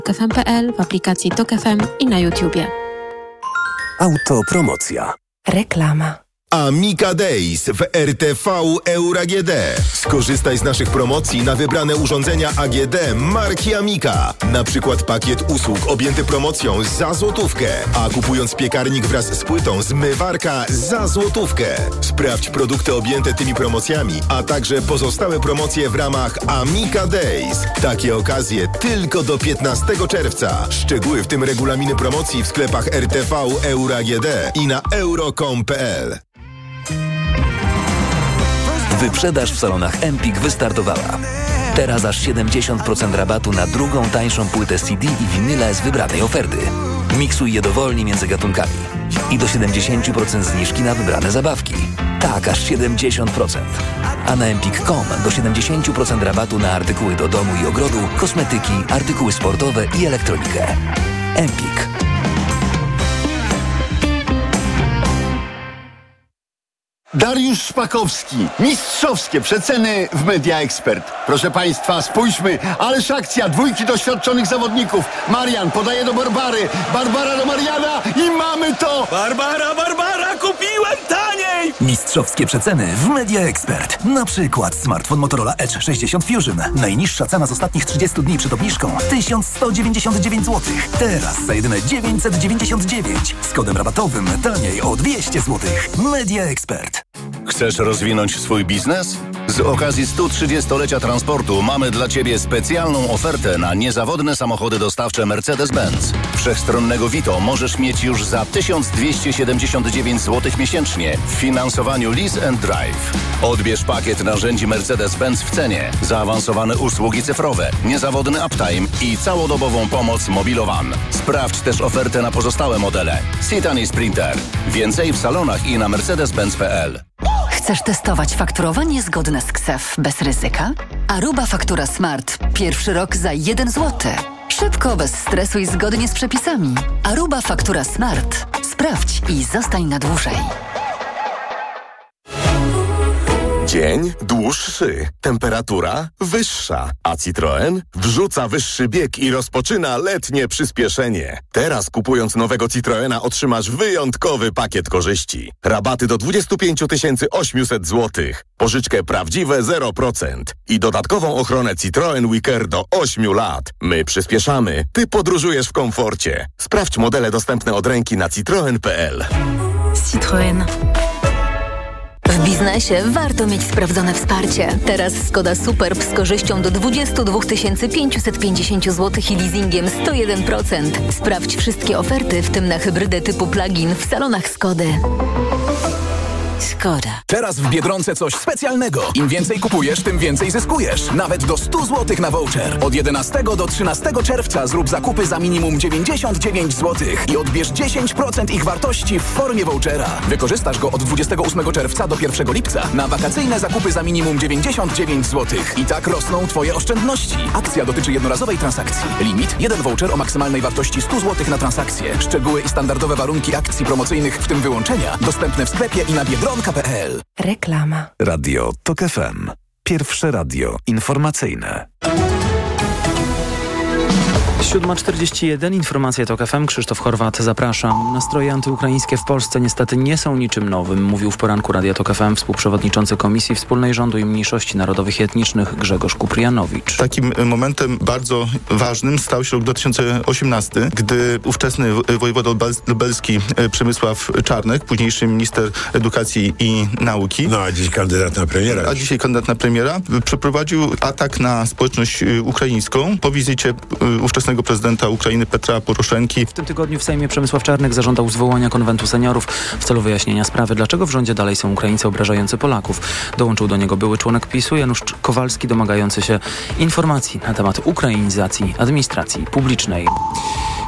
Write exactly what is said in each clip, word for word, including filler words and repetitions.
tok f m kropka p l, w aplikacji Tok F M i na YouTubie. Autopromocja. Reklama. Amica Days w R T V Euro A G D. Skorzystaj z naszych promocji na wybrane urządzenia A G D marki Amica. Na przykład pakiet usług objęty promocją za złotówkę, a kupując piekarnik wraz z płytą zmywarka za złotówkę. Sprawdź produkty objęte tymi promocjami, a także pozostałe promocje w ramach Amica Days. Takie okazje tylko do piętnastego czerwca. Szczegóły, w tym regulaminy promocji w sklepach R T V Euro A G D i na euro kropka com kropka p l. Wyprzedaż w salonach Empik wystartowała. Teraz aż siedemdziesiąt procent rabatu na drugą tańszą płytę C D i winyle z wybranej oferty. Miksuj je dowolnie między gatunkami. I do siedemdziesiąt procent zniżki na wybrane zabawki. Tak, aż siedemdziesiąt procent. A na empik kropka com do siedemdziesiąt procent rabatu na artykuły do domu i ogrodu, kosmetyki, artykuły sportowe i elektronikę. Empik. Dariusz Szpakowski. Mistrzowskie przeceny w Media Expert. Proszę Państwa, spójrzmy, ależ akcja dwójki doświadczonych zawodników. Marian podaje do Barbary, Barbara do Mariana i mamy to! Barbara, Barbara, kupiłem taniej! Mistrzowskie przeceny w Media Expert. Na przykład smartfon Motorola Edge sześćdziesiąt Fusion. Najniższa cena z ostatnich trzydziestu dni przed obniżką tysiąc sto dziewięćdziesiąt dziewięć złotych. Teraz za jedyne dziewięćset dziewięćdziesiąt dziewięć. Z kodem rabatowym taniej o dwieście złotych. Media Expert. Chcesz rozwinąć swój biznes? Z okazji stu trzydziestolecia transportu mamy dla Ciebie specjalną ofertę na niezawodne samochody dostawcze Mercedes-Benz. Wszechstronnego Vito możesz mieć już za tysiąc dwieście siedemdziesiąt dziewięć złotych miesięcznie w finansowaniu Lease and Drive. Odbierz pakiet narzędzi Mercedes-Benz w cenie, zaawansowane usługi cyfrowe, niezawodny uptime i całodobową pomoc Mobilowan. Sprawdź też ofertę na pozostałe modele. Citan i Sprinter. Więcej w salonach i na mercedes benz kropka p l. Chcesz testować fakturowanie zgodne z K S E F bez ryzyka? Aruba Faktura Smart. Pierwszy rok za jeden złoty. Szybko, bez stresu i zgodnie z przepisami. Aruba Faktura Smart. Sprawdź i zostań na dłużej. Dzień dłuższy, temperatura wyższa, a Citroen wrzuca wyższy bieg i rozpoczyna letnie przyspieszenie. Teraz kupując nowego Citroena otrzymasz wyjątkowy pakiet korzyści. Rabaty do dwadzieścia pięć tysięcy osiemset złotych, pożyczkę prawdziwe zero procent i dodatkową ochronę Citroen WeCare do ośmiu lat. My przyspieszamy, ty podróżujesz w komforcie. Sprawdź modele dostępne od ręki na citroen kropka p l. Citroen. W biznesie warto mieć sprawdzone wsparcie. Teraz Skoda Superb z korzyścią do dwadzieścia dwa tysiące pięćset pięćdziesiąt złotych i leasingiem sto jeden procent. Sprawdź wszystkie oferty, w tym na hybrydę typu plug-in w salonach Skody. Skoda. Teraz w Biedronce coś specjalnego. Im więcej kupujesz, tym więcej zyskujesz. Nawet do stu złotych na voucher. Od jedenastego do trzynastego czerwca zrób zakupy za minimum dziewięćdziesiąt dziewięć złotych i odbierz dziesięć procent ich wartości w formie vouchera. Wykorzystasz go od dwudziestego ósmego czerwca do pierwszego lipca na wakacyjne zakupy za minimum dziewięćdziesiąt dziewięć złotych. I tak rosną Twoje oszczędności. Akcja dotyczy jednorazowej transakcji. Limit jeden voucher o maksymalnej wartości stu złotych na transakcję. Szczegóły i standardowe warunki akcji promocyjnych, w tym wyłączenia, dostępne w sklepie i na biedronka kropka p l. Reklama. Radio Tok F M. Pierwsze radio informacyjne. siódma czterdzieści jeden, informacje Tok F M, Krzysztof Horwat, zapraszam. Nastroje antyukraińskie w Polsce niestety nie są niczym nowym, mówił w poranku Radia Tok F M współprzewodniczący Komisji Wspólnej Rządu i Mniejszości Narodowych i Etnicznych Grzegorz Kuprijanowicz. Takim momentem bardzo ważnym stał się rok dwa tysiące osiemnasty, gdy ówczesny wojewoda lubelski Przemysław Czarnek, późniejszy minister edukacji i nauki, no a dziś kandydat na premiera. A dzisiaj kandydat na premiera, przeprowadził atak na społeczność ukraińską po wizycie ówczesnego prezydenta Ukrainy Petra Poroszenki. W tym tygodniu w Sejmie Przemysław Czarnek zażądał zwołania konwentu seniorów w celu wyjaśnienia sprawy, dlaczego w rządzie dalej są Ukraińcy obrażający Polaków. Dołączył do niego były członek PiSu Janusz Kowalski, domagający się informacji na temat ukrainizacji administracji publicznej.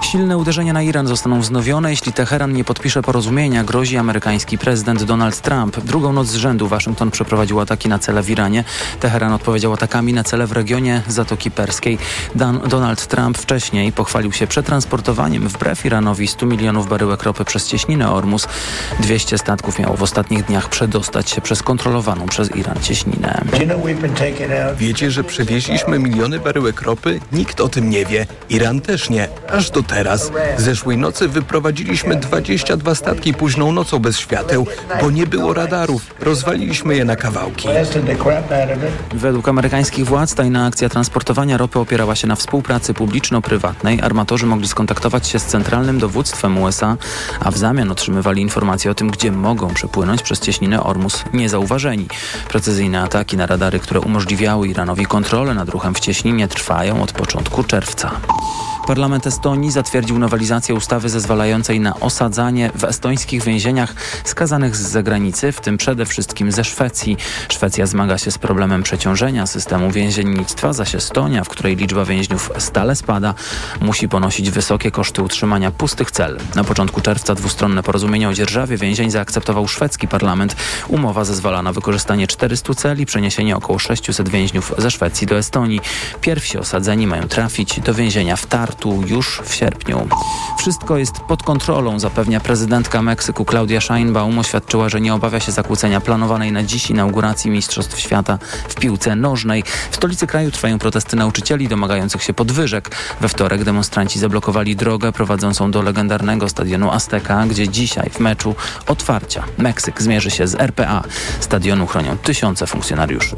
Silne uderzenia na Iran zostaną wznowione, jeśli Teheran nie podpisze porozumienia, grozi amerykański prezydent Donald Trump. Drugą noc z rzędu Waszyngton przeprowadził ataki na cele w Iranie. Teheran odpowiedział atakami na cele w regionie Zatoki Perskiej. Dan- Donald Trump wcześniej pochwalił się przetransportowaniem wbrew Iranowi stu milionów baryłek ropy przez cieśninę Ormus. dwieście statków miało w ostatnich dniach przedostać się przez kontrolowaną przez Iran cieśninę. Wiecie, że przewieźliśmy miliony baryłek ropy? Nikt o tym nie wie. Iran też nie. Aż do teraz. Zeszłej nocy wyprowadziliśmy dwadzieścia dwa statki późną nocą bez świateł, bo nie było radarów. Rozwaliliśmy je na kawałki. Według amerykańskich władz tajna akcja transportowania ropy opierała się na współpracy publiczno-prywatnej. Armatorzy mogli skontaktować się z centralnym dowództwem U S A, a w zamian otrzymywali informacje o tym, gdzie mogą przepłynąć przez cieśninę Ormus niezauważeni. Precyzyjne ataki na radary, które umożliwiały Iranowi kontrolę nad ruchem w cieśninie, trwają od początku czerwca. Parlament Estonii zatwierdził nowelizację ustawy zezwalającej na osadzanie w estońskich więzieniach skazanych z zagranicy, w tym przede wszystkim ze Szwecji. Szwecja zmaga się z problemem przeciążenia systemu więziennictwa, zaś Estonia, w której liczba więźniów stale spada, musi ponosić wysokie koszty utrzymania pustych cel. Na początku czerwca dwustronne porozumienie o dzierżawie więzień zaakceptował szwedzki parlament. Umowa zezwala na wykorzystanie czterystu cel i przeniesienie około sześciuset więźniów ze Szwecji do Estonii. Pierwsi osadzeni mają trafić do więzienia w Tartu już w sierpniu. Wszystko jest pod kontrolą, zapewnia prezydentka Meksyku Claudia Sheinbaum. Oświadczyła, że nie obawia się zakłócenia planowanej na dziś inauguracji Mistrzostw Świata w piłce nożnej. W stolicy kraju trwają protesty nauczycieli domagających się podwyżek. We wtorek demonstranci zablokowali drogę prowadzącą do legendarnego stadionu Azteca, gdzie dzisiaj w meczu otwarcia Meksyk zmierzy się z R P A. Stadionu chronią tysiące funkcjonariuszy.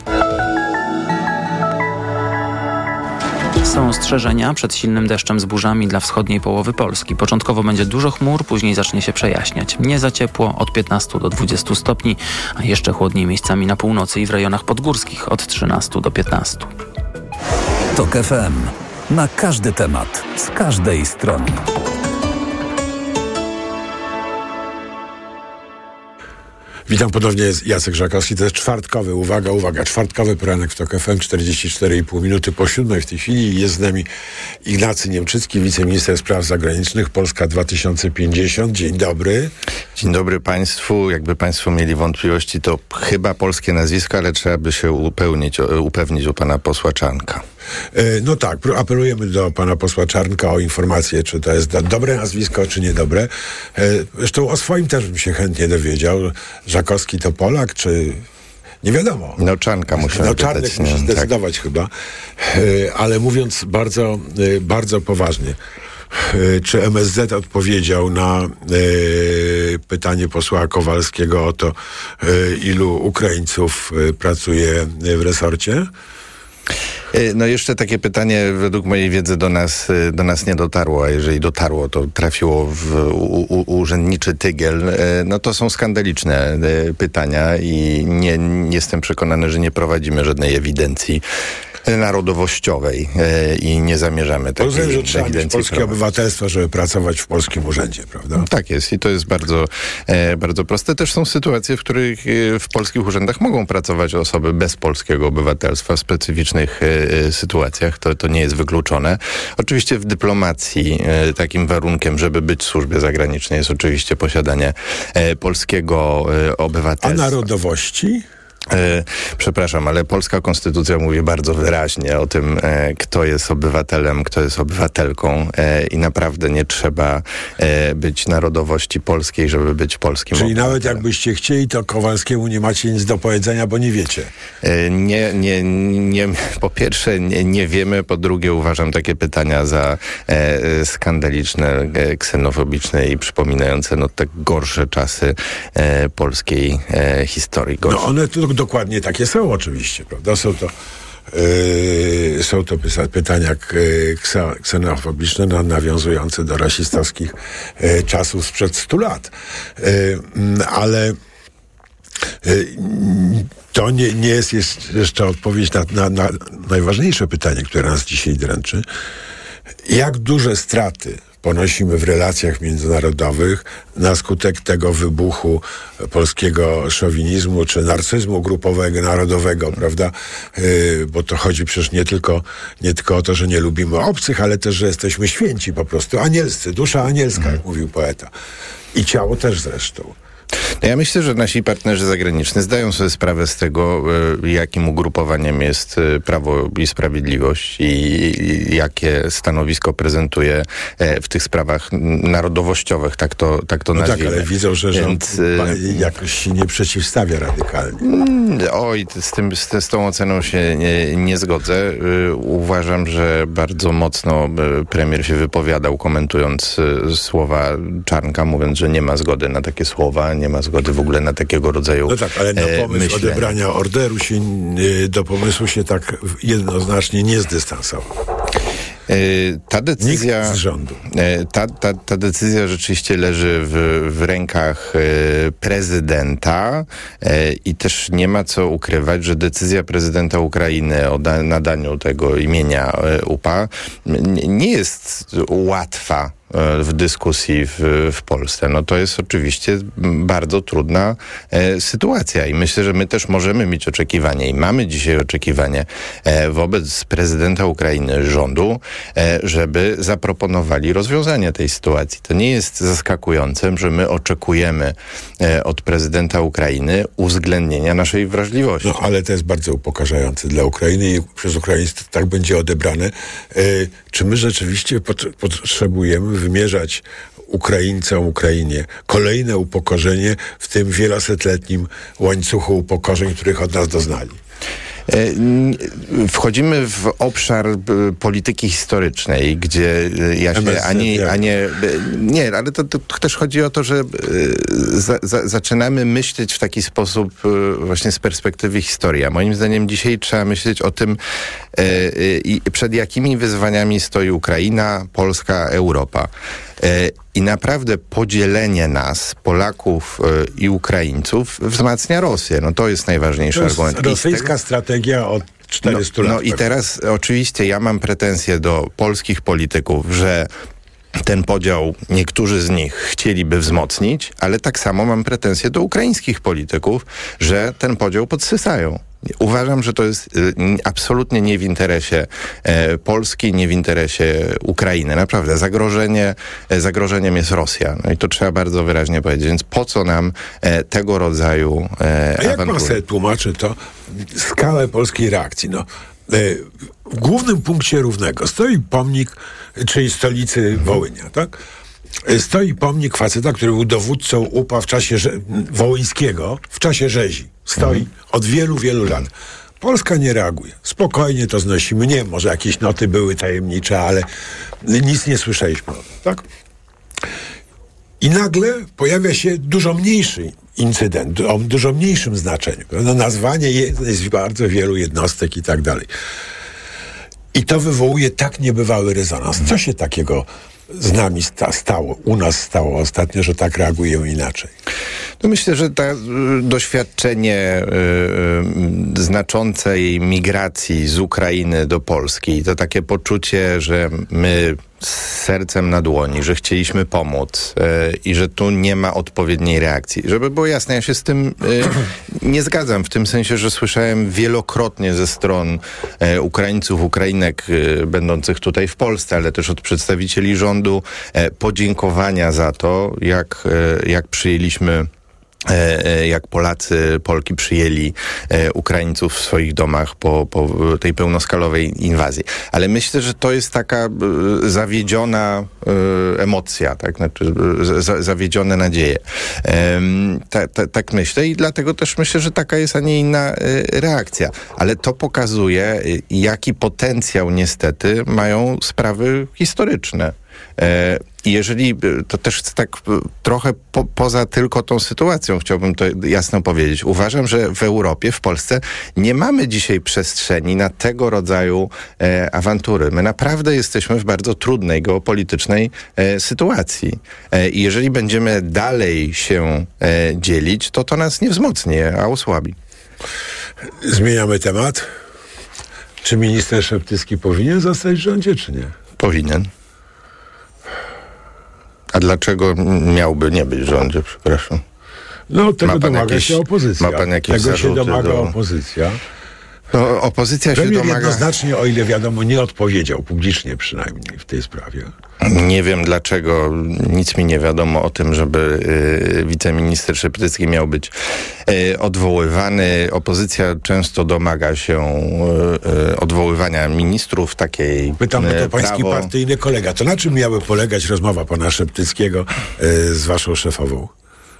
Są ostrzeżenia przed silnym deszczem z burzami dla wschodniej połowy Polski. Początkowo będzie dużo chmur, później zacznie się przejaśniać. Nie za ciepło, od piętnastu do dwudziestu stopni, a jeszcze chłodniej miejscami na północy i w rejonach podgórskich od trzynastu do piętnastu. Tok F M. Na każdy temat, z każdej strony. Witam ponownie, Jacek Żakowski. To jest czwartkowy, uwaga, uwaga, czwartkowy poranek w Tok F M, czterdzieści cztery i pół minuty po siódmej w tej chwili. Jest z nami Ignacy Niemczycki, wiceminister spraw zagranicznych, Polska dwa tysiące pięćdziesiąt. Dzień dobry. Dzień dobry Państwu. Jakby Państwo mieli wątpliwości, to chyba polskie nazwisko, ale trzeba by się upełnić, upewnić u pana posła Czarnka. No tak, apelujemy do pana posła Czarnka o informację, czy to jest dobre nazwisko, czy niedobre. Zresztą o swoim też bym się chętnie dowiedział. Żakowski to Polak, czy... Nie wiadomo. No Czarnka musimy No Czarnek musi zdecydować tak. chyba. Ale mówiąc bardzo, bardzo poważnie, czy M S Z odpowiedział na e, pytanie posła Kowalskiego o to, e, ilu Ukraińców e, pracuje w resorcie? No jeszcze takie pytanie według mojej wiedzy do nas, do nas nie dotarło, a jeżeli dotarło, to trafiło w u, u, urzędniczy tygiel. No to są skandaliczne pytania i nie, nie jestem przekonany, że nie prowadzimy żadnej ewidencji narodowościowej e, i nie zamierzamy takiej Rozumiem, że trzeba ewidencji mieć polskie prowadzić. obywatelstwo, żeby pracować w polskim urzędzie, prawda? No, tak jest i to jest bardzo, e, bardzo proste. Też są sytuacje, w których e, w polskich urzędach mogą pracować osoby bez polskiego obywatelstwa w specyficznych e, sytuacjach. To, to nie jest wykluczone. Oczywiście w dyplomacji e, takim warunkiem, żeby być w służbie zagranicznej jest oczywiście posiadanie e, polskiego e, obywatelstwa. A narodowości? E, przepraszam, ale polska konstytucja mówi bardzo wyraźnie o tym, e, kto jest obywatelem, kto jest obywatelką e, i naprawdę nie trzeba e, być narodowości polskiej, żeby być polskim Czyli obywatelem. nawet jakbyście chcieli, to Kowalskiemu nie macie nic do powiedzenia, bo nie wiecie. E, nie, nie, nie, po pierwsze nie, nie wiemy, po drugie uważam takie pytania za e, skandaliczne, e, ksenofobiczne i przypominające no te gorsze czasy e, polskiej e, historii. Gorsze. No one to dokładnie takie są oczywiście, prawda? Są to, yy, są to pysa- pytania k- ksa- ksenofobiczne, no, nawiązujące do rasistowskich yy, czasów sprzed stu lat. Yy, ale yy, to nie, nie jest jeszcze odpowiedź na, na, na najważniejsze pytanie, które nas dzisiaj dręczy. Jak duże straty w ponosimy w relacjach międzynarodowych na skutek tego wybuchu polskiego szowinizmu czy narcyzmu grupowego, narodowego, prawda? Yy, bo to chodzi przecież nie tylko, nie tylko o to, że nie lubimy obcych, ale też, że jesteśmy święci po prostu, anielscy, dusza anielska, jak mówił poeta. I ciało też zresztą. Ja myślę, że nasi partnerzy zagraniczni zdają sobie sprawę z tego, jakim ugrupowaniem jest Prawo i Sprawiedliwość i jakie stanowisko prezentuje w tych sprawach narodowościowych, tak to, tak to no nazwijmy. Tak, ale widzą, że rząd Więc, jakoś się nie przeciwstawia radykalnie. Oj, z, tym, z, z tą oceną się nie, nie zgodzę. Uważam, że bardzo mocno premier się wypowiadał, komentując słowa Czarnka, mówiąc, że nie ma zgody na takie słowa, nie ma zgody w ogóle na takiego rodzaju No tak, ale na pomysł myślenia. odebrania orderu się, do pomysłu się tak jednoznacznie nie zdystansował. Ta decyzja, Nikt z rządu. Ta, ta, ta decyzja rzeczywiście leży w, w rękach prezydenta i też nie ma co ukrywać, że decyzja prezydenta Ukrainy o da, nadaniu tego imienia U P A nie jest łatwa w dyskusji w, w Polsce. No to jest oczywiście bardzo trudna e, sytuacja i myślę, że my też możemy mieć oczekiwanie i mamy dzisiaj oczekiwanie e, wobec prezydenta Ukrainy, rządu, e, żeby zaproponowali rozwiązanie tej sytuacji. To nie jest zaskakujące, że my oczekujemy e, od prezydenta Ukrainy uwzględnienia naszej wrażliwości. No ale to jest bardzo upokarzające dla Ukrainy i przez Ukraińców tak będzie odebrane. E, czy my rzeczywiście pot- potrzebujemy wymierzać Ukraińcom, Ukrainie kolejne upokorzenie w tym wielosetletnim łańcuchu upokorzeń, których od nas doznali? Wchodzimy w obszar polityki historycznej, gdzie ja się ani, a nie, nie, ale to, to też chodzi o to, że za, za, zaczynamy myśleć w taki sposób właśnie z perspektywy historii. A moim zdaniem dzisiaj trzeba myśleć o tym, i przed jakimi wyzwaniami stoi Ukraina, Polska, Europa. I naprawdę podzielenie nas, Polaków i Ukraińców, wzmacnia Rosję. No to jest najważniejszy to jest argument. rosyjska tego... strategia od czterystu no, lat. No i teraz oczywiście ja mam pretensje do polskich polityków, że ten podział niektórzy z nich chcieliby wzmocnić, ale tak samo mam pretensje do ukraińskich polityków, że ten podział podsysają. Uważam, że to jest y, absolutnie nie w interesie e, Polski, nie w interesie Ukrainy. Naprawdę, zagrożenie, e, zagrożeniem jest Rosja. No i to trzeba bardzo wyraźnie powiedzieć. Więc po co nam e, tego rodzaju e, A jak awantury? pan sobie tłumaczy to skalę polskiej reakcji? No, e, w głównym punkcie Równego stoi pomnik, czyli stolicy Wołynia, tak? Stoi pomnik faceta, który był dowódcą U P A w czasie rze- wołyńskiego, w czasie rzezi. Stoi mhm. od wielu, wielu lat. Polska nie reaguje. Spokojnie to znosimy. Nie, może jakieś noty były tajemnicze, ale nic nie słyszeliśmy o tym, tak? I nagle pojawia się dużo mniejszy incydent, o dużo mniejszym znaczeniu. No, nazwanie jest bardzo wielu jednostek i tak dalej. I to wywołuje tak niebywały rezonans. Co się takiego z nami sta- stało, u nas stało ostatnio, że tak reagują inaczej? No myślę, że to doświadczenie y, y, znaczącej migracji z Ukrainy do Polski, to takie poczucie, że my z sercem na dłoni, że chcieliśmy pomóc y, i że tu nie ma odpowiedniej reakcji. Żeby było jasne, ja się z tym y, nie zgadzam, w tym sensie, że słyszałem wielokrotnie ze stron y, Ukraińców, Ukrainek y, będących tutaj w Polsce, ale też od przedstawicieli rządu y, podziękowania za to, jak, y, jak przyjęliśmy jak Polacy, Polki przyjęli Ukraińców w swoich domach po, po tej pełnoskalowej inwazji. Ale myślę, że to jest taka zawiedziona emocja, tak? Znaczy, zawiedzione nadzieje. Ta, ta, tak myślę i dlatego też myślę, że taka jest, a nie inna reakcja. Ale to pokazuje, jaki potencjał niestety mają sprawy historyczne. I jeżeli, to też tak trochę po, poza tylko tą sytuacją, chciałbym to jasno powiedzieć. Uważam, że w Europie, w Polsce nie mamy dzisiaj przestrzeni na tego rodzaju e, awantury. My naprawdę jesteśmy w bardzo trudnej geopolitycznej e, sytuacji. E, I jeżeli będziemy dalej się e, dzielić, to to nas nie wzmocni, a osłabi. Zmieniamy temat. Czy minister Szeptycki powinien zostać w rządzie, czy nie? Powinien. A dlaczego miałby nie być w rządzie, przepraszam? No tego domaga jakieś, się opozycja. Ma pan jakieś tego się domaga do... opozycja. No, opozycja Premier się domaga... jednoznacznie, o ile wiadomo, nie odpowiedział publicznie przynajmniej w tej sprawie. Nie wiem dlaczego, nic mi nie wiadomo o tym, żeby y, wiceminister Szeptycki miał być y, odwoływany. Opozycja często domaga się y, y, odwoływania ministrów, takiej Pytam, bo to y, pański prawo... partyjny kolega. To na czym miały polegać rozmowa pana Szeptyckiego y, z waszą szefową?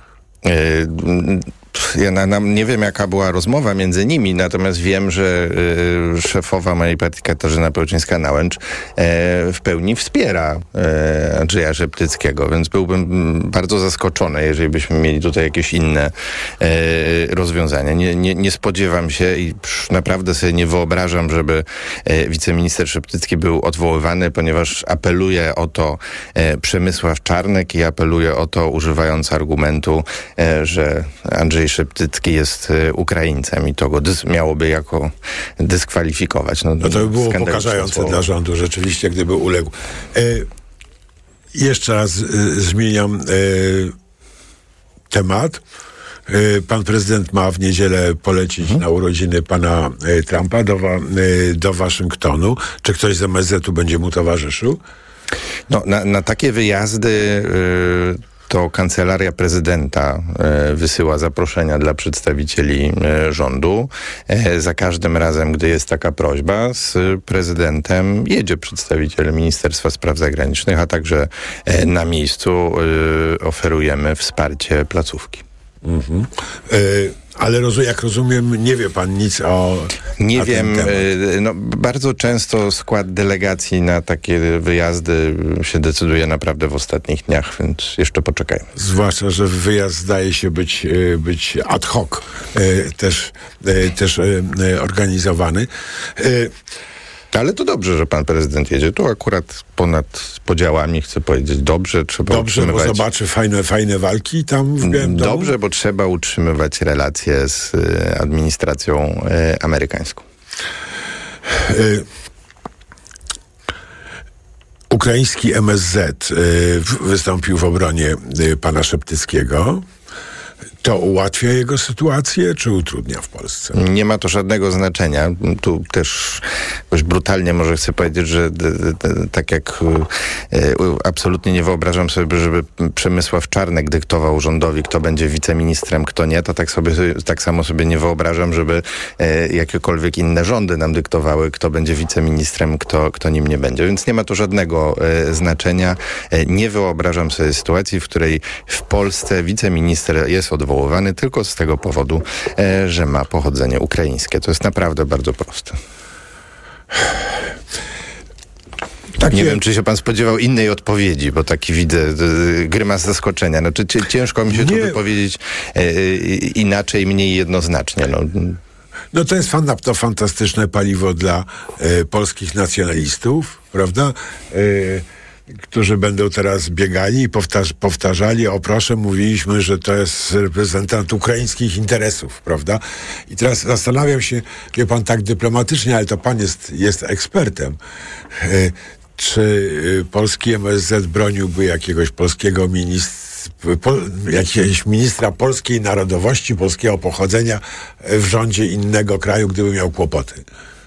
Ja na, na, nie wiem, jaka była rozmowa między nimi, natomiast wiem, że y, szefowa mojej partii Katarzyna Pełczyńska-Nałęcz y, w pełni wspiera y, Andrzeja Szeptyckiego, więc byłbym bardzo zaskoczony, jeżeli byśmy mieli tutaj jakieś inne y, rozwiązania. Nie, nie, nie spodziewam się i psz, naprawdę sobie nie wyobrażam, żeby y, wiceminister Szeptycki był odwoływany, ponieważ apeluje o to y, Przemysław Czarnek i apeluje o to, używając argumentu, y, że Andrzej Szeptycki jest y, Ukraińcem i to go dys- miałoby jako dyskwalifikować. No, no to by było pokażające słowo dla rządu rzeczywiście, gdyby uległ. E, jeszcze raz e, zmieniam e, temat. E, pan prezydent ma w niedzielę polecić hmm. na urodziny pana e, Trumpa do, wa- e, do Waszyngtonu. Czy ktoś z M S Z-u będzie mu towarzyszył? No, na, na takie wyjazdy... Y- to Kancelaria Prezydenta e, wysyła zaproszenia dla przedstawicieli e, rządu. E, za każdym razem, gdy jest taka prośba, z prezydentem jedzie przedstawiciel Ministerstwa Spraw Zagranicznych, a także e, na miejscu e, oferujemy wsparcie placówki. Mhm. E, ale roz, jak rozumiem, nie wie pan nic o Nie na wiem. ten temat. No, bardzo często skład delegacji na takie wyjazdy się decyduje naprawdę w ostatnich dniach, więc jeszcze poczekajmy. Zwłaszcza, że wyjazd zdaje się być, być ad hoc też, też organizowany. Ale to dobrze, że pan prezydent jedzie. Tu akurat ponad podziałami, chcę powiedzieć, dobrze. Trzeba dobrze, utrzymywać... bo zobaczy fajne, fajne walki tam w Białym Domu. Dobrze, bo trzeba utrzymywać relacje z y, administracją y, amerykańską. Y- Ukraiński M S Z y, wystąpił w obronie y, pana Szeptyckiego. To ułatwia jego sytuację, czy utrudnia w Polsce? Nie ma to żadnego znaczenia. Tu też dość brutalnie może chcę powiedzieć, że d, d, d, tak jak y, absolutnie nie wyobrażam sobie, żeby Przemysław Czarnek dyktował rządowi, kto będzie wiceministrem, kto nie, to tak, sobie, tak samo sobie nie wyobrażam, żeby y, jakiekolwiek inne rządy nam dyktowały, kto będzie wiceministrem, kto, kto nim nie będzie. Więc nie ma to żadnego y, znaczenia. Y, nie wyobrażam sobie sytuacji, w której w Polsce wiceminister jest odwoływany tylko z tego powodu, e, że ma pochodzenie ukraińskie. To jest naprawdę bardzo proste. Takie... Nie wiem, czy się pan spodziewał innej odpowiedzi, bo taki widzę y, grymas zaskoczenia. Znaczy, ciężko mi się Nie. tu wypowiedzieć y, inaczej, mniej jednoznacznie. No. No to jest fan, to fantastyczne paliwo dla y, polskich nacjonalistów, prawda? Y, którzy będą teraz biegali i powtarz, powtarzali, o proszę, mówiliśmy, że to jest reprezentant ukraińskich interesów, prawda? I teraz zastanawiam się, wie pan, tak dyplomatycznie, ale to pan jest, jest ekspertem, y, czy y, polski M S Z broniłby jakiegoś polskiego ministra, po, jakiegoś ministra polskiej narodowości, polskiego pochodzenia w rządzie innego kraju, gdyby miał kłopoty?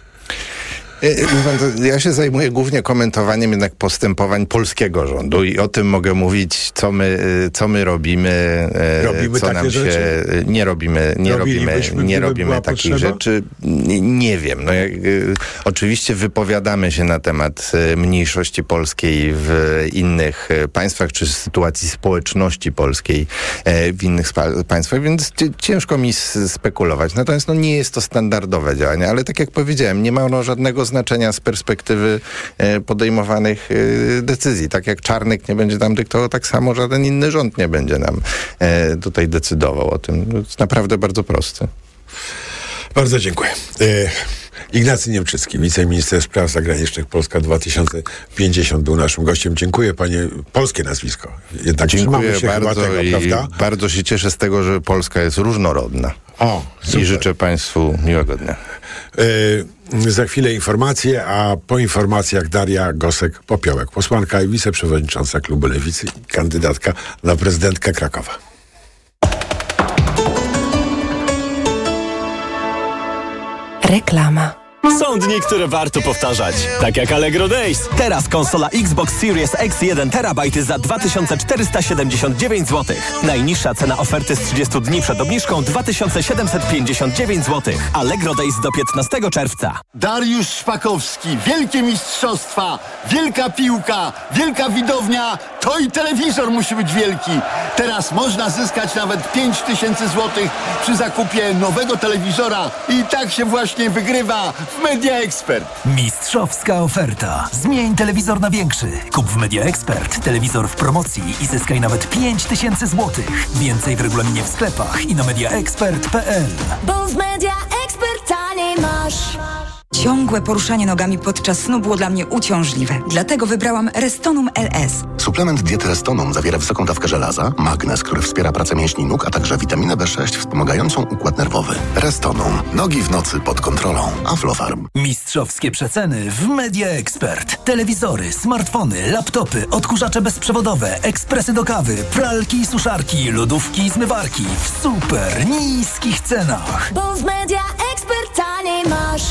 Ja się zajmuję głównie komentowaniem jednak postępowań polskiego rządu i o tym mogę mówić, co my, co my robimy, robimy co takie nam się... Rzeczy? Nie robimy, nie robimy, nie robimy takich potrzeba? rzeczy. Nie, nie wiem. No, jak, oczywiście wypowiadamy się na temat mniejszości polskiej w innych państwach, czy sytuacji społeczności polskiej w innych spa- państwach, więc ciężko mi spekulować. Natomiast no, nie jest to standardowe działanie, ale tak jak powiedziałem, nie ma ono żadnego znaczenia z perspektywy e, podejmowanych e, decyzji. Tak jak Czarnek nie będzie nam dyktował, tak samo żaden inny rząd nie będzie nam e, tutaj decydował o tym. To jest naprawdę bardzo proste. Bardzo dziękuję. E, Ignacy Niemczycki, wiceminister spraw zagranicznych Polska dwa tysiące pięćdziesiąt był naszym gościem. Dziękuję, panie, polskie nazwisko. Jednak dziękuję się bardzo chyba tego, i prawda? bardzo się cieszę z tego, że Polska jest różnorodna. O, super. I życzę państwu miłego dnia. E, Za chwilę informacje, a po informacjach Daria Gosek-Popiołek, posłanka i wiceprzewodnicząca klubu Lewicy i kandydatka na prezydentkę Krakowa. Reklama. Są dni, które warto powtarzać. Tak jak Allegro Days. Teraz konsola Xbox Series X jeden terabajt za dwa tysiące czterysta siedemdziesiąt dziewięć złotych. Najniższa cena oferty z trzydziestu dni przed obniżką dwa tysiące siedemset pięćdziesiąt dziewięć złotych. Allegro Days do piętnastego czerwca. Dariusz Szpakowski, wielkie mistrzostwa, wielka piłka, wielka widownia, to i telewizor musi być wielki. Teraz można zyskać nawet pięć tysięcy złotych przy zakupie nowego telewizora i tak się właśnie wygrywa w Media Expert. Mistrzowska oferta. Zmień telewizor na większy. Kup w Media Expert telewizor w promocji i zyskaj nawet pięć tysięcy złotych. Więcej w regulaminie w sklepach i na mediaexpert kropka p l. Bo w Media Expert taniej masz. Ciągłe poruszanie nogami podczas snu było dla mnie uciążliwe. Dlatego wybrałam Restonum L S. Suplement diety Restonum zawiera wysoką dawkę żelaza, magnez, który wspiera pracę mięśni nóg, a także witaminę B sześć wspomagającą układ nerwowy. Restonum. Nogi w nocy pod kontrolą. Aflofarm. Mistrzowskie przeceny w Media Expert. Telewizory, smartfony, laptopy, odkurzacze bezprzewodowe, ekspresy do kawy, pralki i suszarki, lodówki i zmywarki w super niskich cenach. Bo w Media Expert taniej masz.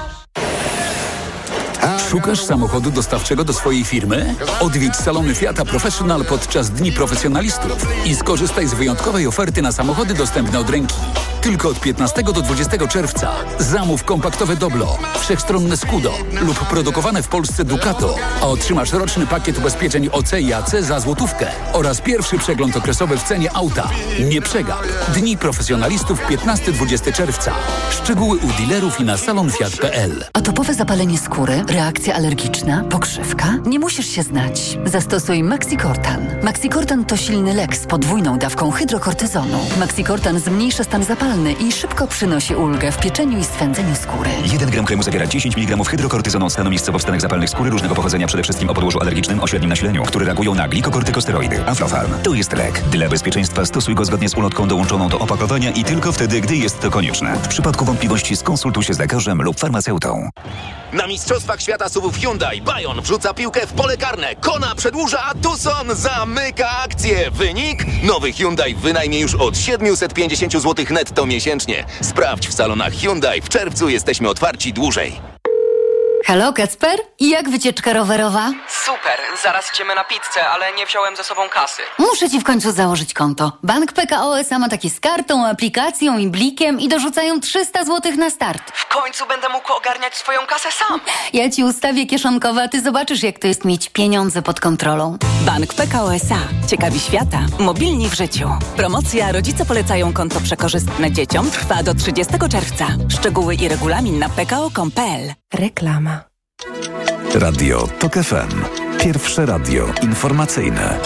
Szukasz samochodu dostawczego do swojej firmy? Odwiedź salony Fiata Professional podczas Dni Profesjonalistów i skorzystaj z wyjątkowej oferty na samochody dostępne od ręki. Tylko od piętnastego do dwudziestego czerwca zamów kompaktowe Doblo, wszechstronne Scudo lub produkowane w Polsce Ducato, a otrzymasz roczny pakiet ubezpieczeń O C i A C za złotówkę oraz pierwszy przegląd okresowy w cenie auta. Nie przegap. Dni Profesjonalistów piętnastego do dwudziestego czerwca. Szczegóły u dealerów i na salon fiat kropka p l. Atopowe zapalenie skóry, reakcja alergiczna, pokrzywka? Nie musisz się znać. Zastosuj Maxicortan. Maxicortan to silny lek z podwójną dawką hydrokortyzonu. Maxicortan zmniejsza stan zapalny i szybko przynosi ulgę w pieczeniu i swędzeniu skóry. jeden gram kremu zawiera dziesięć miligramów hydrokortyzonu od stanu miejscowo w stanach zapalnych skóry różnego pochodzenia, przede wszystkim o podłożu alergicznym o średnim nasileniu, które reagują na glikokortykosteroidy. Aflofarm. To jest lek. Dla bezpieczeństwa stosuj go zgodnie z ulotką dołączoną do opakowania i tylko wtedy, gdy jest to konieczne. W przypadku wątpliwości skonsultuj się z lekarzem lub farmaceutą. Na Mistrzostwach Świata S U V-ów Hyundai Bayon wrzuca piłkę w pole karne. Kona przedłuża, a Tucson zamyka akcję. Wynik? Nowy Hyundai wynajmie już od siedemset pięćdziesiąt złotych netto miesięcznie. Sprawdź w salonach Hyundai. W czerwcu jesteśmy otwarci dłużej. Halo, Kacper? I jak wycieczka rowerowa? Super, zaraz idziemy na pizzę, ale nie wziąłem ze sobą kasy. Muszę ci w końcu założyć konto. Bank P K O S A ma takie z kartą, aplikacją i blikiem i dorzucają trzysta złotych na start. W końcu będę mógł ogarniać swoją kasę sam. Ja ci ustawię kieszonkowe, a ty zobaczysz, jak to jest mieć pieniądze pod kontrolą. Bank P K O S A. Ciekawi świata. Mobilni w życiu. Promocja Rodzice polecają konto przekorzystne dzieciom trwa do trzydziestego czerwca. Szczegóły i regulamin na p k o kropka com kropka p l. Reklama. Radio TOK F M. Pierwsze radio informacyjne.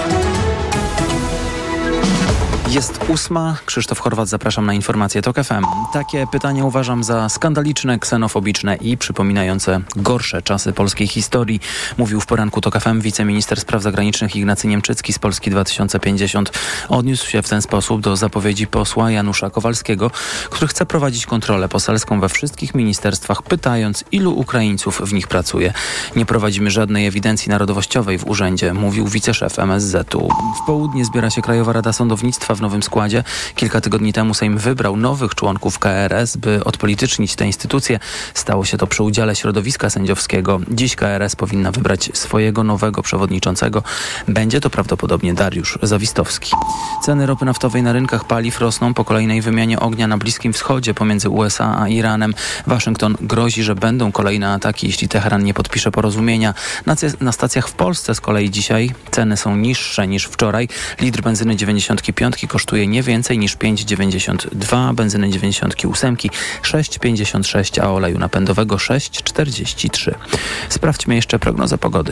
Jest ósma. Krzysztof Horwat, zapraszam na informacje TOK F M. Takie pytanie uważam za skandaliczne, ksenofobiczne i przypominające gorsze czasy polskiej historii. Mówił w poranku TOK F M wiceminister spraw zagranicznych Ignacy Niemczycki z Polski dwa tysiące pięćdziesiąt. Odniósł się w ten sposób do zapowiedzi posła Janusza Kowalskiego, który chce prowadzić kontrolę poselską we wszystkich ministerstwach, pytając, ilu Ukraińców w nich pracuje. Nie prowadzimy żadnej ewidencji narodowościowej w urzędzie, mówił wiceszef M S Z u. W południe zbiera się Krajowa Rada Sądownictwa w nowym składzie. Kilka tygodni temu Sejm wybrał nowych członków K R S, by odpolitycznić tę instytucję. Stało się to przy udziale środowiska sędziowskiego. Dziś K R S powinna wybrać swojego nowego przewodniczącego. Będzie to prawdopodobnie Dariusz Zawistowski. Ceny ropy naftowej na rynkach paliw rosną po kolejnej wymianie ognia na Bliskim Wschodzie pomiędzy U S A a Iranem. Waszyngton grozi, że będą kolejne ataki, jeśli Teheran nie podpisze porozumienia. Na, na stacjach w Polsce z kolei dzisiaj ceny są niższe niż wczoraj. Litr benzyny dziewięćdziesiąt pięć kosztuje nie więcej niż pięć dziewięćdziesiąt dwa, benzyny dziewięćdziesiąt osiem sześć pięćdziesiąt sześć, a oleju napędowego sześć czterdzieści trzy. Sprawdźmy jeszcze prognozę pogody.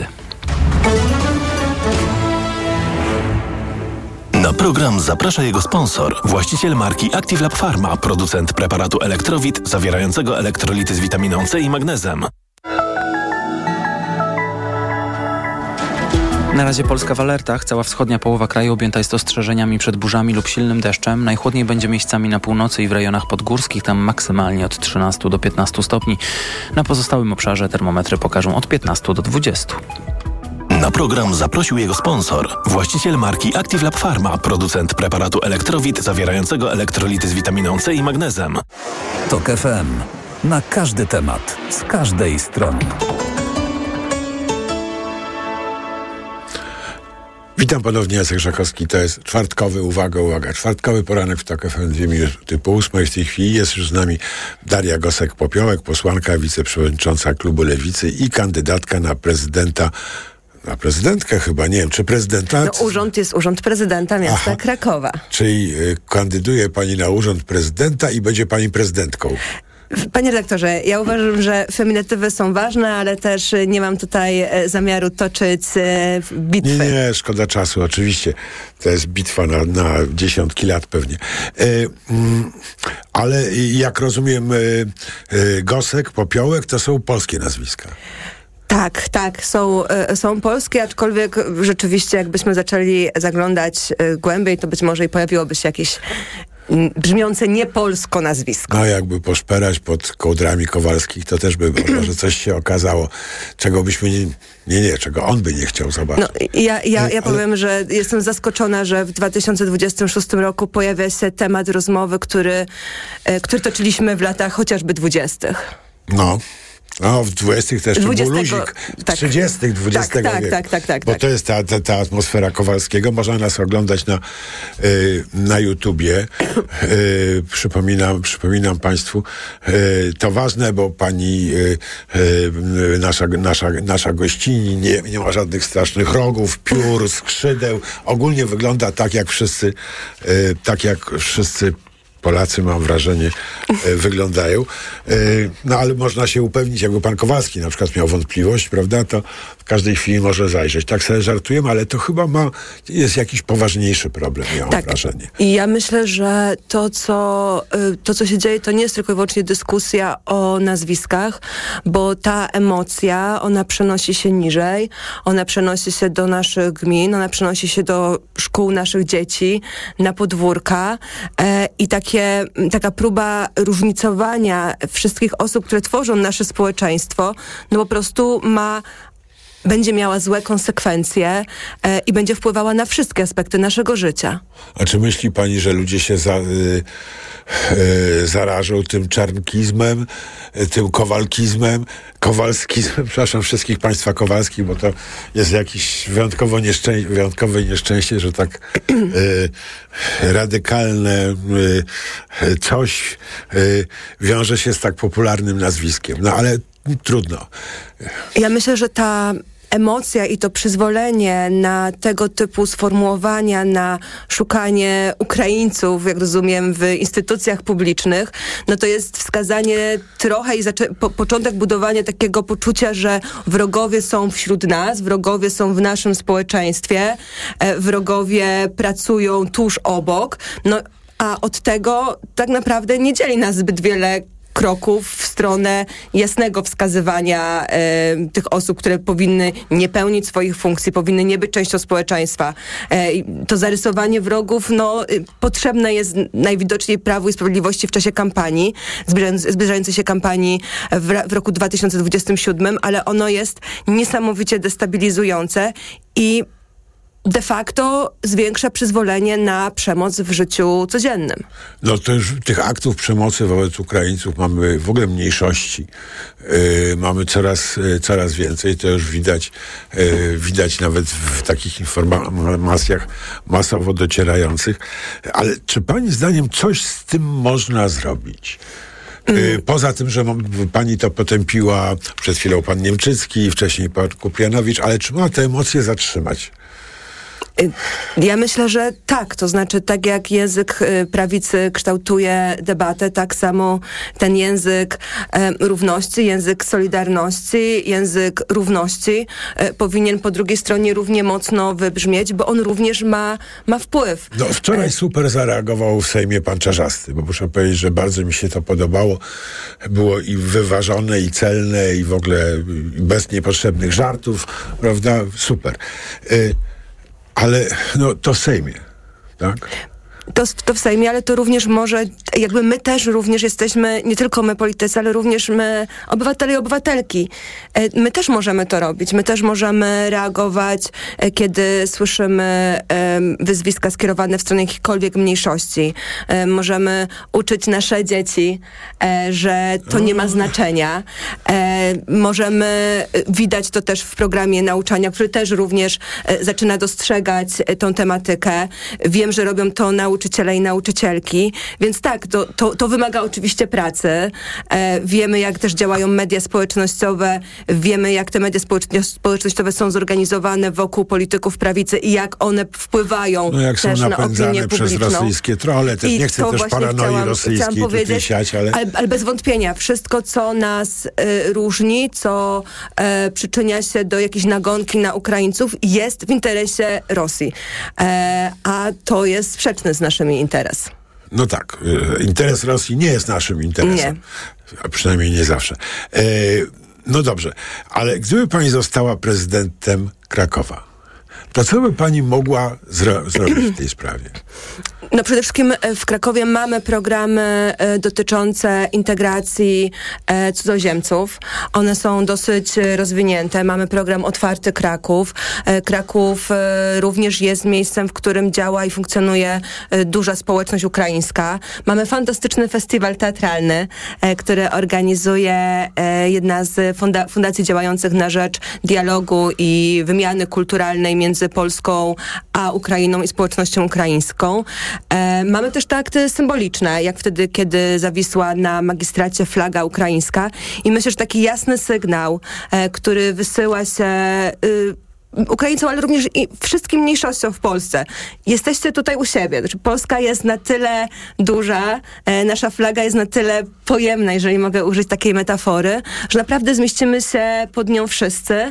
Na program zaprasza jego sponsor, właściciel marki Active Lab Pharma, producent preparatu Elektrowit zawierającego elektrolity z witaminą C i magnezem. Na razie Polska w alertach. Cała wschodnia połowa kraju objęta jest ostrzeżeniami przed burzami lub silnym deszczem. Najchłodniej będzie miejscami na północy i w rejonach podgórskich, tam maksymalnie od trzynastu do piętnastu stopni. Na pozostałym obszarze termometry pokażą od piętnastu do dwudziestu. Na program zaprosił jego sponsor, właściciel marki Active Lab Pharma, producent preparatu Elektrowit zawierającego elektrolity z witaminą C i magnezem. Tok F M. Na każdy temat, z każdej strony. Witam ponownie, Jacek Żakowski. To jest czwartkowy, uwaga, uwaga, czwartkowy poranek w Tok F M, dwie minuty po ósmej. W tej chwili jest już z nami Daria Gosek-Popiołek, posłanka, wiceprzewodnicząca klubu Lewicy i kandydatka na prezydenta, na prezydentkę chyba, nie wiem, czy prezydenta? No, urząd jest urząd prezydenta miasta Aha. Krakowa. Czyli y, kandyduje pani na urząd prezydenta i będzie pani prezydentką. Panie redaktorze, ja uważam, że feminatywy są ważne, ale też nie mam tutaj e, zamiaru toczyć e, bitwy. Nie, nie, szkoda czasu, oczywiście. To jest bitwa na, na dziesiątki lat pewnie. E, mm, ale jak rozumiem, e, e, Gosek, Popiołek to są polskie nazwiska. Tak, tak, są, są polskie, aczkolwiek rzeczywiście jakbyśmy zaczęli zaglądać głębiej, to być może i pojawiłoby się jakieś brzmiące niepolsko nazwisko. No jakby poszperać pod kołdrami Kowalskich, to też by może coś się okazało, czego byśmy nie, nie, nie, czego on by nie chciał zobaczyć. No, ja, ja, ja powiem, że jestem zaskoczona, że w dwa tysiące dwudziestym szóstym roku pojawia się temat rozmowy, który, który toczyliśmy w latach chociażby dwudziestych. No. No, w dwudziestych też dwudziestego, był luzik. W tak, trzydziestych dwudziestego tak, wieku. Tak, tak, tak, Bo tak. to jest ta, ta, ta atmosfera Kowalskiego. Można nas oglądać na, y, na YouTubie. Y, przypominam, przypominam Państwu, y, to ważne, bo pani y, y, nasza, nasza, nasza gościni nie, nie ma żadnych strasznych rogów, piór, skrzydeł. Ogólnie wygląda tak, jak wszyscy, y, tak jak wszyscy Polacy, mam wrażenie, e, wyglądają. E, no ale można się upewnić, jakby pan Kowalski na przykład miał wątpliwość, prawda, to w każdej chwili może zajrzeć. Tak sobie żartujemy, ale to chyba ma, jest jakiś poważniejszy problem, ja mam tak. wrażenie. I ja myślę, że to co, to, co się dzieje, to nie jest tylko i wyłącznie dyskusja o nazwiskach, bo ta emocja, ona przenosi się niżej, ona przenosi się do naszych gmin, ona przenosi się do szkół naszych dzieci, na podwórka e, i tak Takie, taka próba różnicowania wszystkich osób, które tworzą nasze społeczeństwo, no po prostu ma, będzie miała złe konsekwencje e, i będzie wpływała na wszystkie aspekty naszego życia. A czy myśli pani, że ludzie się za, y, y, zarażą tym czarnkizmem, y, tym kowalkizmem, kowalskizmem, przepraszam wszystkich państwa Kowalskich, bo to jest jakieś wyjątkowo nieszczę- wyjątkowe nieszczęście, że tak y, radykalne y, coś y, wiąże się z tak popularnym nazwiskiem. No ale trudno. Ja myślę, że ta emocja i to przyzwolenie na tego typu sformułowania, na szukanie Ukraińców, jak rozumiem, w instytucjach publicznych, no to jest wskazanie trochę i zaczę- po- początek budowania takiego poczucia, że wrogowie są wśród nas, wrogowie są w naszym społeczeństwie, e, wrogowie pracują tuż obok, no a od tego tak naprawdę nie dzieli nas zbyt wiele kroków w stronę jasnego wskazywania e, tych osób, które powinny nie pełnić swoich funkcji, powinny nie być częścią społeczeństwa. E, to zarysowanie wrogów, no, y, potrzebne jest najwidoczniej Prawu i Sprawiedliwości w czasie kampanii, zbliżającej, zbliżającej się kampanii w, w roku dwa tysiące dwudziestym siódmym, ale ono jest niesamowicie destabilizujące i de facto zwiększa przyzwolenie na przemoc w życiu codziennym. No to już tych aktów przemocy wobec Ukraińców mamy w ogóle mniejszości. Yy, mamy coraz, yy, coraz więcej. To już widać, yy, widać nawet w takich informacjach masowo docierających. Ale czy pani zdaniem coś z tym można zrobić? Yy, poza tym, że pani to potępiła przed chwilą pan Niemczycki, wcześniej pan Kuprianowicz, ale czy ma te emocje zatrzymać? Ja myślę, że tak. To znaczy, tak jak język prawicy kształtuje debatę, tak samo ten język e, równości, język solidarności, język równości e, powinien po drugiej stronie równie mocno wybrzmieć, bo on również ma, ma wpływ. No, wczoraj super zareagował w Sejmie pan Czarzasty, bo muszę powiedzieć, że bardzo mi się to podobało. Było i wyważone, i celne, i w ogóle bez niepotrzebnych żartów, prawda? Super. Y- Ale no, to w Sejmie, tak? To, to w Sejmie, ale to również może, jakby my też również jesteśmy, nie tylko my politycy, ale również my, obywatele i obywatelki. My też możemy to robić. My też możemy reagować, kiedy słyszymy wyzwiska skierowane w stronę jakichkolwiek mniejszości. Możemy uczyć nasze dzieci, że to nie ma znaczenia. Możemy, widać to też w programie nauczania, który też również zaczyna dostrzegać tą tematykę. Wiem, że robią to nauczyciele i nauczycielki, więc tak, to, to, to wymaga oczywiście pracy. E, wiemy, jak też działają media społecznościowe, wiemy, jak te media społecznościowe są zorganizowane wokół polityków prawicy i jak one wpływają no jak też są na opinię publiczną. Przez rosyjskie trolle, też I nie chcę też paranoi rosyjskiej tutaj siać, ale... ale... Ale bez wątpienia, wszystko, co nas y, różni, co y, przyczynia się do jakiejś nagonki na Ukraińców, jest w interesie Rosji. E, a to jest sprzeczne z naszymi interesem. No tak, y, interes Rosji nie jest naszym interesem. Nie. A przynajmniej nie zawsze. E, no dobrze, ale gdyby pani została prezydentem Krakowa, to co by pani mogła zro- zrobić w tej sprawie? No przede wszystkim w Krakowie mamy programy e, dotyczące integracji e, cudzoziemców. One są dosyć rozwinięte. Mamy program Otwarty Kraków. E, Kraków e, również jest miejscem, w którym działa i funkcjonuje e, duża społeczność ukraińska. Mamy fantastyczny festiwal teatralny, e, który organizuje e, jedna z funda- fundacji działających na rzecz dialogu i wymiany kulturalnej między Polską a Ukrainą i społecznością ukraińską. E, mamy też te akty symboliczne, jak wtedy, kiedy zawisła na magistracie flaga ukraińska. I myślę, że taki jasny sygnał, e, który wysyła się y, Ukraińcom, ale również i wszystkim mniejszościom w Polsce. Jesteście tutaj u siebie. Znaczy, Polska jest na tyle duża, e, nasza flaga jest na tyle pojemna, jeżeli mogę użyć takiej metafory, że naprawdę zmieścimy się pod nią wszyscy.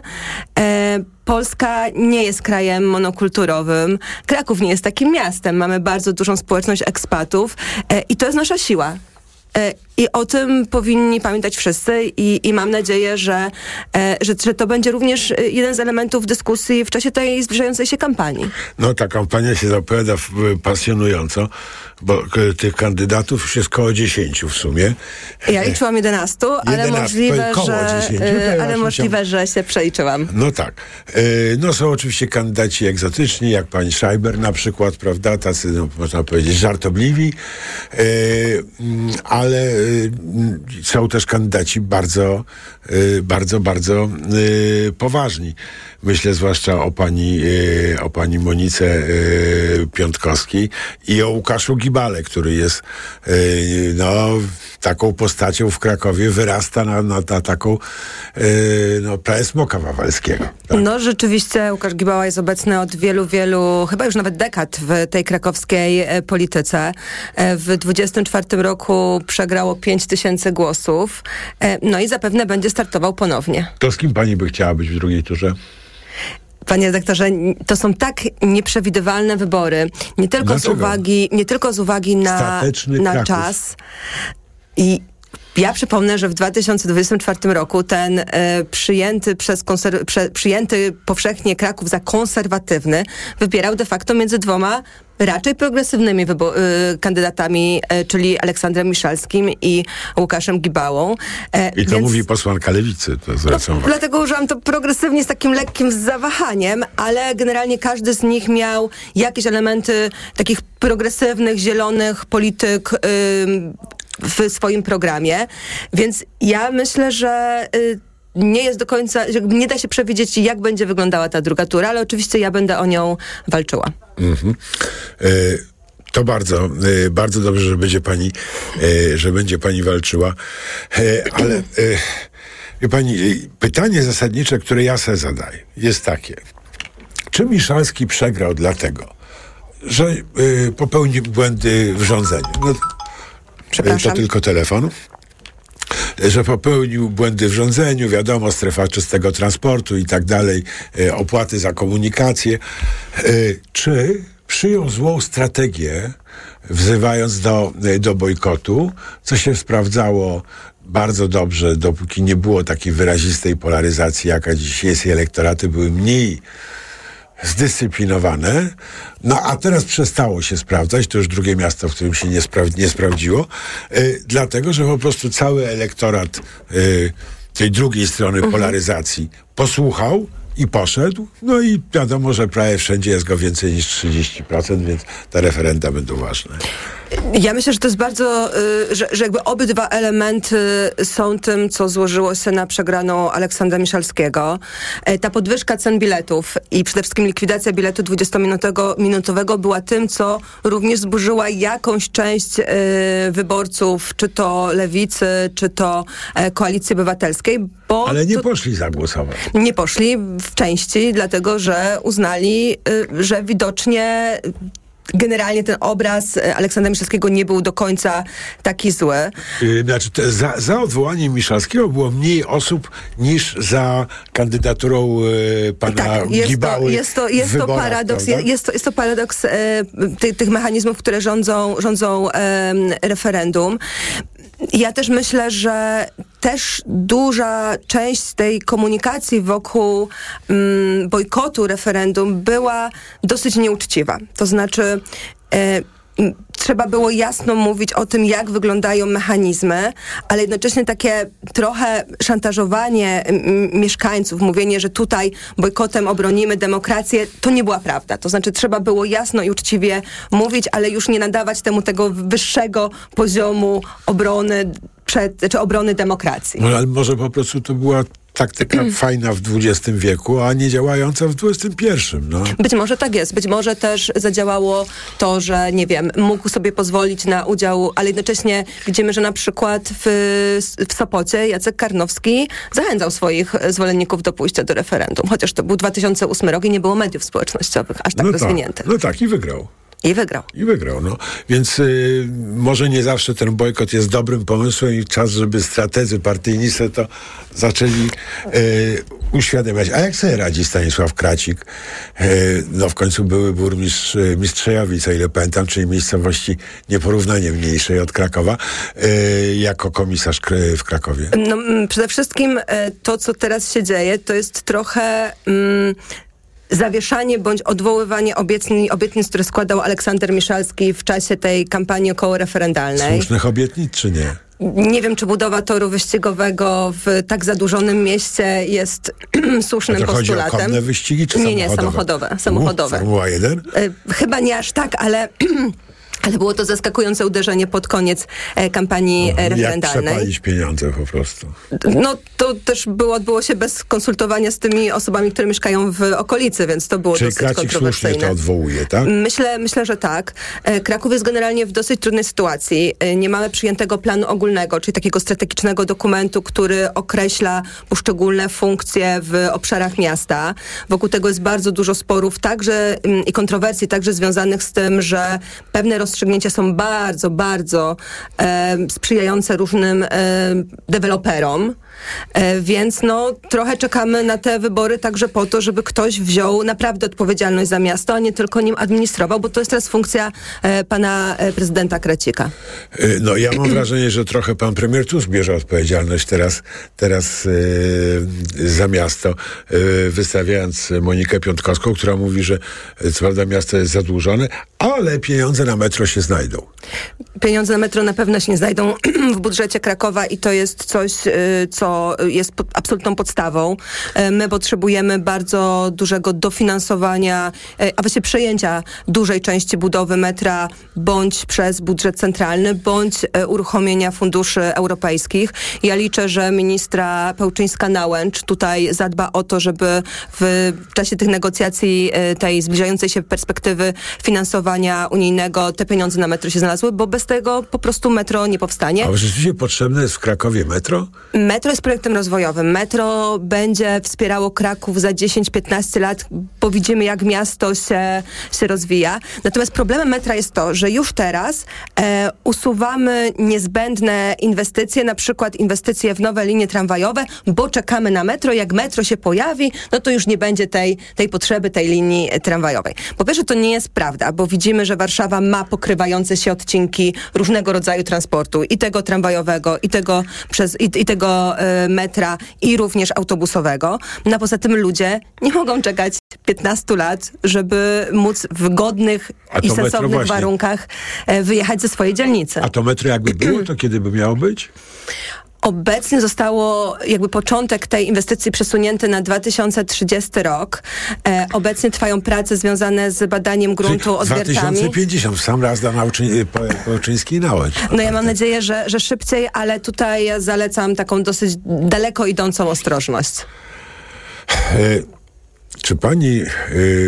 E, Polska nie jest krajem monokulturowym. Kraków nie jest takim miastem. Mamy bardzo dużą społeczność ekspatów e, i to jest nasza siła. E, I o tym powinni pamiętać wszyscy i, i mam nadzieję, że, e, że, że to będzie również jeden z elementów dyskusji w czasie tej zbliżającej się kampanii. No ta kampania się zapowiada pasjonująco, bo k- tych kandydatów już jest koło dziesięciu w sumie. Ja liczyłam jedenastu, ale możliwe, że, e, ale możliwe że się przeliczyłam. No tak. E, no są oczywiście kandydaci egzotyczni, jak pani Schreiber na przykład, prawda, tacy, no, można powiedzieć, żartobliwi, e, ale są też kandydaci bardzo, bardzo, bardzo poważni. Myślę zwłaszcza o pani, o pani Monice Piątkowskiej i o Łukaszu Gibale, który jest no, taką postacią w Krakowie, wyrasta na, na, na taką no, prawie smoka wawelskiego. Tak? No rzeczywiście Łukasz Gibała jest obecny od wielu, wielu, chyba już nawet dekad w tej krakowskiej polityce. W dwudziestym czwartym roku przegrało pięć tysięcy głosów, no i zapewne będzie startował ponownie. To z kim pani by chciała być w drugiej turze? Panie redaktorze, to są tak nieprzewidywalne wybory, nie tylko z uwagi, nie tylko z uwagi na, na czas. I ja przypomnę, że w dwa tysiące dwudziestym czwartym roku ten e, przyjęty przez konser- prze, przyjęty powszechnie Kraków za konserwatywny wybierał de facto między dwoma raczej progresywnymi wybo- y, kandydatami, y, czyli Aleksandrem Miszalskim i Łukaszem Gibałą. E, I to więc, mówi posłanka Lewicy. To zwracam no, dlatego użyłam to progresywnie z takim lekkim zawahaniem, ale generalnie każdy z nich miał jakieś elementy takich progresywnych, zielonych polityk y, w swoim programie. Więc ja myślę, że y, nie jest do końca, że nie da się przewidzieć, jak będzie wyglądała ta druga tura, ale oczywiście ja będę o nią walczyła. Mhm. Y- To bardzo, y, bardzo dobrze, że będzie pani, y, że będzie pani walczyła. Y, ale y, wie pani, y, pytanie zasadnicze, które ja sobie zadaję, jest takie. czy Miszalski przegrał dlatego, że y, popełnił błędy w rządzeniu? No, Przepraszam. To tylko telefon. Że popełnił błędy w rządzeniu, wiadomo, strefa czystego transportu i tak dalej, y, opłaty za komunikację. Y, czy przyjął złą strategię, wzywając do, do bojkotu, co się sprawdzało bardzo dobrze, dopóki nie było takiej wyrazistej polaryzacji, jaka dziś jest, i elektoraty były mniej zdyscyplinowane. No a teraz przestało się sprawdzać, to już drugie miasto, w którym się nie, spra- nie sprawdziło, y, dlatego, że po prostu cały elektorat y, tej drugiej strony mhm. polaryzacji posłuchał i poszedł, no i wiadomo, że prawie wszędzie jest go więcej niż trzydzieści procent, więc te referenda będą ważne. Ja myślę, że to jest bardzo, y, że, że jakby obydwa elementy są tym, co złożyło się na przegraną Aleksandra Miszalskiego. E, ta podwyżka cen biletów i przede wszystkim likwidacja biletu dwudziestominutowego była tym, co również zburzyła jakąś część y, wyborców, czy to Lewicy, czy to e, Koalicji Obywatelskiej, bo... Ale nie to, poszli zagłosować. Nie poszli w części, dlatego że uznali, y, że widocznie... Generalnie ten obraz Aleksandra Miszalskiego nie był do końca taki zły. Yy, znaczy, te, za, za odwołaniem Miszalskiego było mniej osób niż za kandydaturą yy, pana tak, jest Gibały to, jest to, jest wyborach, to paradoks, prawda? jest to, jest to paradoks e, ty, tych mechanizmów, które rządzą, rządzą e, referendum. Ja też myślę, że też duża część tej komunikacji wokół mm, bojkotu referendum była dosyć nieuczciwa. To znaczy e, m, trzeba było jasno mówić o tym, jak wyglądają mechanizmy, ale jednocześnie takie trochę szantażowanie m, mieszkańców, mówienie, że tutaj bojkotem obronimy demokrację, to nie była prawda. To znaczy trzeba było jasno i uczciwie mówić, ale już nie nadawać temu tego wyższego poziomu obrony przed, czy obrony demokracji. No, ale może po prostu to była taktyka fajna w dwudziestym wieku, a nie działająca w dwudziestym pierwszym. No. Być może tak jest. Być może też zadziałało to, że nie wiem, mógł sobie pozwolić na udział, ale jednocześnie widzimy, że na przykład w, w Sopocie Jacek Karnowski zachęcał swoich zwolenników do pójścia do referendum. Chociaż to był dwa tysiące ósmy rok i nie było mediów społecznościowych aż tak no rozwiniętych. Tak, no tak, i wygrał. I wygrał. I wygrał, no. Więc y, może nie zawsze ten bojkot jest dobrym pomysłem i czas, żeby strategzy partyjni se to zaczęli y, uświadamiać. A jak sobie radzi Stanisław Kracik? Y, no w końcu były burmistrz y, Mistrzejowic, o ile pamiętam, czyli miejscowości nieporównanie mniejszej od Krakowa, y, jako komisarz w Krakowie. No, m, przede wszystkim y, to, co teraz się dzieje, to jest trochę... Mm, zawieszanie bądź odwoływanie obietnic, obietnic, które składał Aleksander Miszalski w czasie tej kampanii okołoreferendalnej. Słusznych obietnic, czy nie? Nie wiem, czy budowa toru wyścigowego w tak zadłużonym mieście jest słusznym to postulatem. Chodzi o konne wyścigi, czy nie, samochodowe? Nie, samochodowe. samochodowe. U, Formuła jeden? Y, chyba nie aż tak, ale... Ale było to zaskakujące uderzenie pod koniec e, kampanii no, referendalnej. Jak przepalić pieniądze po prostu. No to też było, odbyło się bez konsultowania z tymi osobami, które mieszkają w okolicy, więc to było Czyli dosyć Kracik kontrowersyjne. słusznie to odwołuje, tak? Myślę, myślę, że tak. E, Kraków jest generalnie w dosyć trudnej sytuacji. E, nie mamy przyjętego planu ogólnego, czyli takiego strategicznego dokumentu, który określa poszczególne funkcje w obszarach miasta. Wokół tego jest bardzo dużo sporów także m, i kontrowersji, także związanych z tym, że pewne rozstrzygnięcia są bardzo, bardzo e, sprzyjające różnym e, deweloperom. E, więc no trochę czekamy na te wybory także po to, żeby ktoś wziął naprawdę odpowiedzialność za miasto, a nie tylko nim administrował, bo to jest teraz funkcja e, pana e, prezydenta Kracika. No ja mam wrażenie, że trochę pan premier Tusk bierze odpowiedzialność teraz, teraz yy, za miasto, yy, wystawiając Monikę Piątkowską, która mówi, że co prawda miasto jest zadłużone, ale pieniądze na metro się znajdą. Pieniądze na metro na pewno się nie znajdą w budżecie Krakowa i to jest coś, co jest pod, absolutną podstawą. My potrzebujemy bardzo dużego dofinansowania, a właściwie przejęcia dużej części budowy metra bądź przez budżet centralny, bądź uruchomienia funduszy europejskich. Ja liczę, że ministra Pełczyńska-Nałęcz tutaj zadba o to, żeby w czasie tych negocjacji tej zbliżającej się perspektywy finansowania unijnego te pieniądze na metro się znalazły, bo bez tego po prostu metro nie powstanie. A rzeczywiście potrzebne jest w Krakowie metro? Metro jest jest projektem rozwojowym. Metro będzie wspierało Kraków za dziesięć piętnaście lat, bo widzimy, jak miasto się, się rozwija. Natomiast problemem metra jest to, że już teraz e, usuwamy niezbędne inwestycje, na przykład inwestycje w nowe linie tramwajowe, bo czekamy na metro. Jak metro się pojawi, no to już nie będzie tej, tej potrzeby, tej linii tramwajowej. Po pierwsze, to nie jest prawda, bo widzimy, że Warszawa ma pokrywające się odcinki różnego rodzaju transportu, i tego tramwajowego, i tego przez i, i tego y, metra, i również autobusowego. No a poza tym ludzie nie mogą czekać piętnaście lat, żeby móc w godnych i sensownych warunkach y, wyjechać ze swojej dzielnicy. A to metro jakby było, to kiedy by miało być? Obecnie zostało jakby początek tej inwestycji przesunięty na dwa tysiące trzydziesty rok. E, obecnie trwają prace związane z badaniem gruntu odwiertami. dwa tysiące pięćdziesiąt, w sam raz da Połczyński i Nałęcz. No ja mam nadzieję, że, że szybciej, ale tutaj ja zalecam taką dosyć daleko idącą ostrożność. E, czy pani e,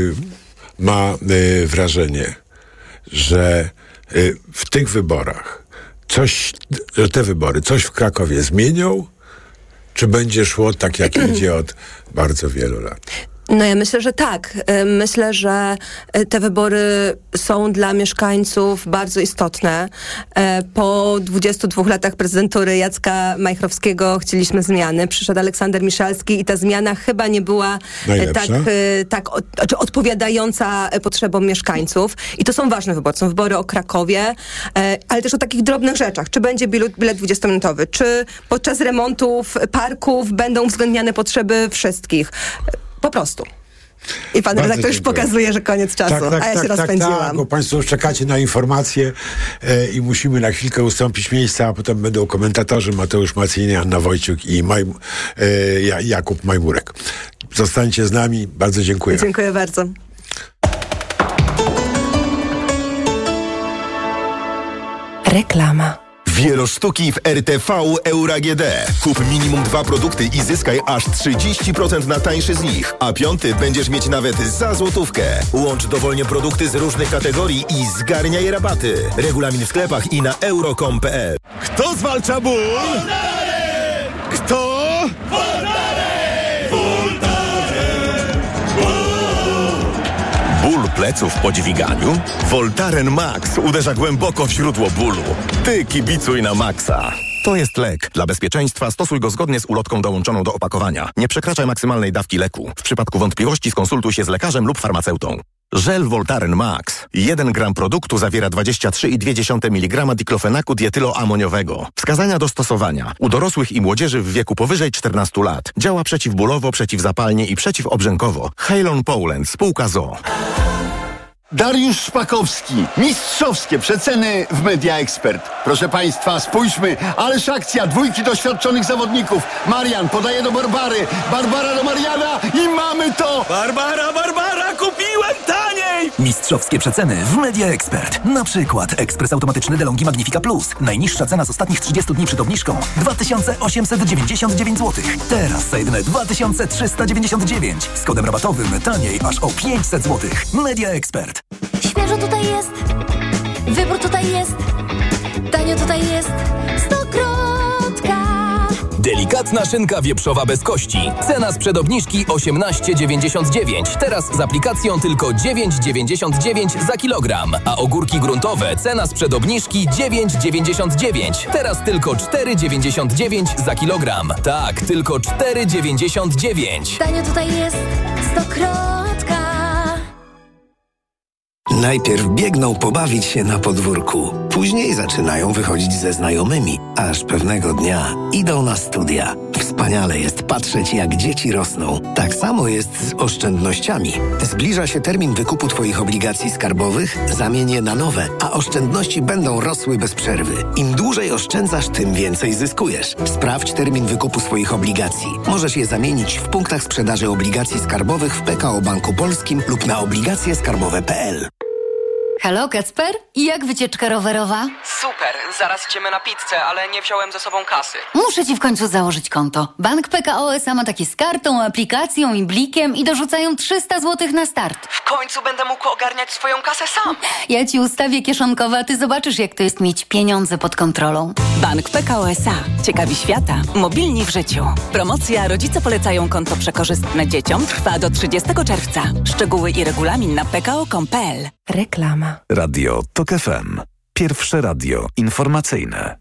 ma e, wrażenie, że e, w tych wyborach coś, że te wybory coś w Krakowie zmienią, czy będzie szło tak, jak idzie od bardzo wielu lat? No ja myślę, że tak. Myślę, że te wybory są dla mieszkańców bardzo istotne. Po dwudziestu dwóch latach prezydentury Jacka Majchrowskiego chcieliśmy zmiany. Przyszedł Aleksander Miszalski i ta zmiana chyba nie była najlepsza, tak, tak od, znaczy odpowiadająca potrzebom mieszkańców. I to są ważne wybory. Są wybory o Krakowie, ale też o takich drobnych rzeczach. Czy będzie bilet, bilet dwudziestominutowy? Czy podczas remontów parków będą uwzględniane potrzeby wszystkich? Po prostu. I pan Bardzo redaktor już dziękuję. pokazuje, że koniec czasu, tak, tak, a ja tak, się tak, rozpędziłam. Tak, bo państwo już czekacie na informacje e, i musimy na chwilkę ustąpić miejsca, a potem będą komentatorzy Mateusz Macyjny, Anna Wojciuk i Maj, e, ja, Jakub Majmurek. Zostańcie z nami. Bardzo dziękuję. Dziękuję bardzo. Reklama. Wielosztuki w R T V Euro A G D. Kup minimum dwa produkty i zyskaj aż trzydzieści procent na tańszy z nich, a piąty będziesz mieć nawet za złotówkę. Łącz dowolnie produkty z różnych kategorii i zgarniaj rabaty. Regulamin w sklepach i na euro kropka com kropka p l. Kto zwalcza ból? Kto? Ból pleców po dźwiganiu? Voltaren Max uderza głęboko w źródło bólu. Ty kibicuj na Maxa. To jest lek. Dla bezpieczeństwa stosuj go zgodnie z ulotką dołączoną do opakowania. Nie przekraczaj maksymalnej dawki leku. W przypadku wątpliwości skonsultuj się z lekarzem lub farmaceutą. Żel Voltaren Max. jeden gram produktu zawiera dwadzieścia trzy przecinek dwa miligrama diklofenaku dietyloamoniowego. Wskazania do stosowania. U dorosłych i młodzieży w wieku powyżej czternastu lat. Działa przeciwbólowo, przeciwzapalnie i przeciwobrzękowo. Halon Poland, spółka z o o. Dariusz Szpakowski. Mistrzowskie przeceny w Media Expert. Proszę państwa, spójrzmy. Ależ akcja. Dwójki doświadczonych zawodników. Marian podaje do Barbary. Barbara do Mariana i mamy to! Barbara, Barbara, kupiłem taniej! Mistrzowskie przeceny w Media Expert. Na przykład ekspres automatyczny DeLonghi Magnifica Plus. Najniższa cena z ostatnich trzydziestu dni przed obniżką dwa tysiące osiemset dziewięćdziesiąt dziewięć złotych. Teraz za jedyne dwa tysiące trzysta dziewięćdziesiąt dziewięć. Z kodem rabatowym taniej aż o pięćset złotych. Media Expert. Świeżo tutaj jest, wybór tutaj jest, tanio tutaj jest, Stokrotka. Delikatna szynka wieprzowa bez kości. Cena sprzed obniżki osiemnaście dziewięćdziesiąt dziewięć. Teraz z aplikacją tylko dziewięć dziewięćdziesiąt dziewięć za kilogram. A ogórki gruntowe cena sprzed obniżki dziewięć dziewięćdziesiąt dziewięć. Teraz tylko cztery dziewięćdziesiąt dziewięć za kilogram. Tak, tylko cztery dziewięćdziesiąt dziewięć. Tanio tutaj jest, Stokrotka. Najpierw biegną pobawić się na podwórku. Później zaczynają wychodzić ze znajomymi, aż pewnego dnia idą na studia. Wspaniale jest patrzeć, jak dzieci rosną. Tak samo jest z oszczędnościami. Zbliża się termin wykupu Twoich obligacji skarbowych, zamień je na nowe, a oszczędności będą rosły bez przerwy. Im dłużej oszczędzasz, tym więcej zyskujesz. Sprawdź termin wykupu swoich obligacji. Możesz je zamienić w punktach sprzedaży obligacji skarbowych w P K O Banku Polskim lub na obligacje skarbowe kropka p l. Halo, Kacper? I jak wycieczka rowerowa? Super, zaraz idziemy na pizzę, ale nie wziąłem ze sobą kasy. Muszę ci w końcu założyć konto. Bank P K O S A ma takie z kartą, aplikacją i blikiem i dorzucają trzysta złotych na start. W końcu będę mógł ogarniać swoją kasę sam. Ja ci ustawię kieszonkowe, a ty zobaczysz, jak to jest mieć pieniądze pod kontrolą. Bank P K O S A. Ciekawi świata. Mobilni w życiu. Promocja Rodzice polecają konto przekorzystne dzieciom trwa do trzydziestego czerwca. Szczegóły i regulamin na p k o kropka com kropka p l. Reklama. Radio TOK F M. Pierwsze radio informacyjne.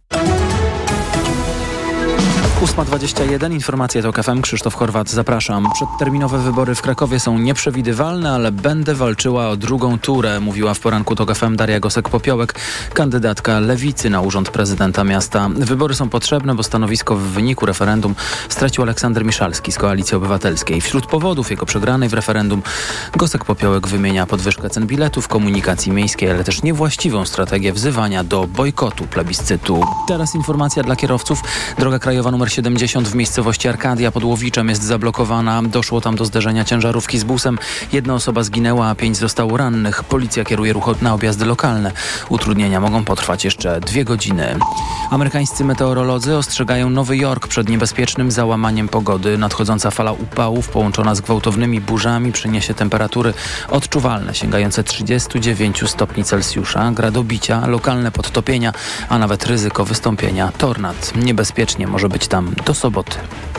ósma dwadzieścia jeden, informacje TOK F M, Krzysztof Horwat, zapraszam. Przedterminowe wybory w Krakowie są nieprzewidywalne, ale będę walczyła o drugą turę, mówiła w poranku TOK F M Daria Gosek-Popiołek, kandydatka Lewicy na urząd prezydenta miasta. Wybory są potrzebne, bo stanowisko w wyniku referendum stracił Aleksander Miszalski z Koalicji Obywatelskiej. Wśród powodów jego przegranej w referendum Gosek-Popiołek wymienia podwyżkę cen biletów, komunikacji miejskiej, ale też niewłaściwą strategię wzywania do bojkotu plebiscytu. Teraz informacja dla kierowców. Droga krajowa numer siedemdziesiąt w miejscowości Arkadia pod Łowiczem jest zablokowana. Doszło tam do zderzenia ciężarówki z busem. Jedna osoba zginęła, a pięć zostało rannych. Policja kieruje ruch na objazdy lokalne. Utrudnienia mogą potrwać jeszcze dwie godziny. Amerykańscy meteorolodzy ostrzegają Nowy Jork przed niebezpiecznym załamaniem pogody. Nadchodząca fala upałów połączona z gwałtownymi burzami przyniesie temperatury odczuwalne, sięgające trzydziestu dziewięciu stopni Celsjusza, gradobicia, lokalne podtopienia, a nawet ryzyko wystąpienia tornad. Niebezpiecznie może być tam do soboty.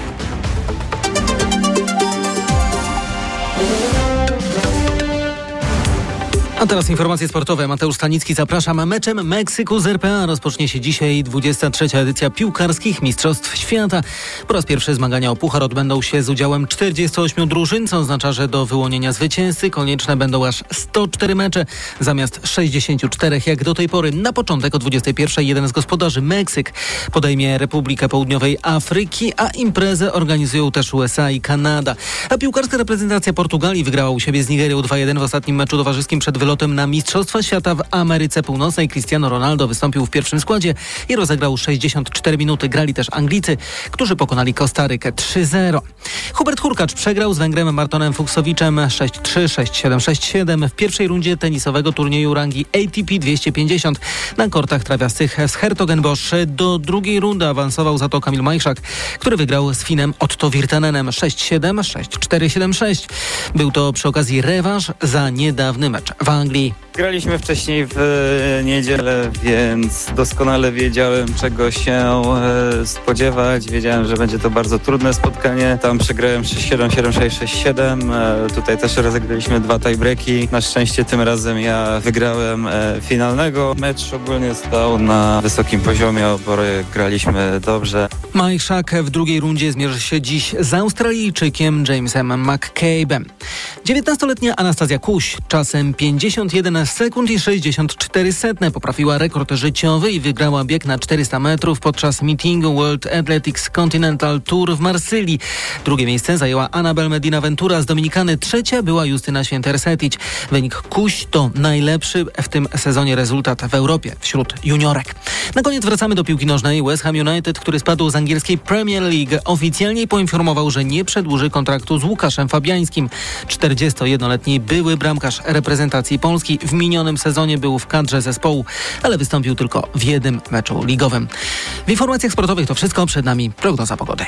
A teraz informacje sportowe. Mateusz Stanicki, zapraszam. Meczem Meksyku z R P A rozpocznie się dzisiaj dwudziesta trzecia edycja piłkarskich Mistrzostw Świata. Po raz pierwszy zmagania o puchar odbędą się z udziałem czterdziestu ośmiu drużyn, co oznacza, że do wyłonienia zwycięzcy konieczne będą aż sto cztery mecze zamiast sześćdziesięciu czterech jak do tej pory. Na początek o dwudziestej pierwszej jeden z gospodarzy, Meksyk, podejmie Republikę Południowej Afryki, a imprezę organizują też U S A i Kanada. A piłkarska reprezentacja Portugalii wygrała u siebie z Nigerią dwa jeden w ostatnim meczu towarzyskim przed wylotem na Mistrzostwa Świata w Ameryce Północnej. Cristiano Ronaldo wystąpił w pierwszym składzie i rozegrał sześćdziesiąt cztery minuty. Grali też Anglicy, którzy pokonali Kostarykę trzy zero. Hubert Hurkacz przegrał z Węgrem Martonem Fuchsowiczem sześć trzy, sześć siedem, sześć siedem w pierwszej rundzie tenisowego turnieju rangi A T P dwieście pięćdziesiąt na kortach trawiastych z Hertogenbosch. Do drugiej rundy awansował za to Kamil Majszak, który wygrał z Finem Otto Virtanenem sześć siedem, sześć cztery, siedem sześć. Był to przy okazji rewanż za niedawny mecz w Anglii. Graliśmy wcześniej w niedzielę, więc doskonale wiedziałem, czego się spodziewać. Wiedziałem, że będzie to bardzo trudne spotkanie. Tam przegrałem sześć siedem, siedem sześć, sześć siedem. Tutaj też rozegraliśmy dwa tiebreaki. Na szczęście tym razem ja wygrałem finalnego. Mecz ogólnie stał na wysokim poziomie, oboje graliśmy dobrze. Majszak w drugiej rundzie zmierzy się dziś z Australijczykiem Jamesem McCabe'em. dziewiętnastoletnia Anastazja Kuś czasem pięćdziesiąt jeden sekund i sześćdziesiąt cztery setne poprawiła rekord życiowy i wygrała bieg na czterysta metrów podczas meetingu World Athletics Continental Tour w Marsylii. Drugie miejsce zajęła Anabel Medina Ventura z Dominikany, trzecia była Justyna Świętersetic. Wynik Kuś to najlepszy w tym sezonie rezultat w Europie wśród juniorek. Na koniec wracamy do piłki nożnej. West Ham United, który spadł z angielskiej Premier League, oficjalnie poinformował, że nie przedłuży kontraktu z Łukaszem Fabiańskim. czterdziestojednoletni były bramkarz reprezentacji Polski w minionym sezonie był w kadrze zespołu, ale wystąpił tylko w jednym meczu ligowym. W informacjach sportowych to wszystko, przed nami prognoza pogody.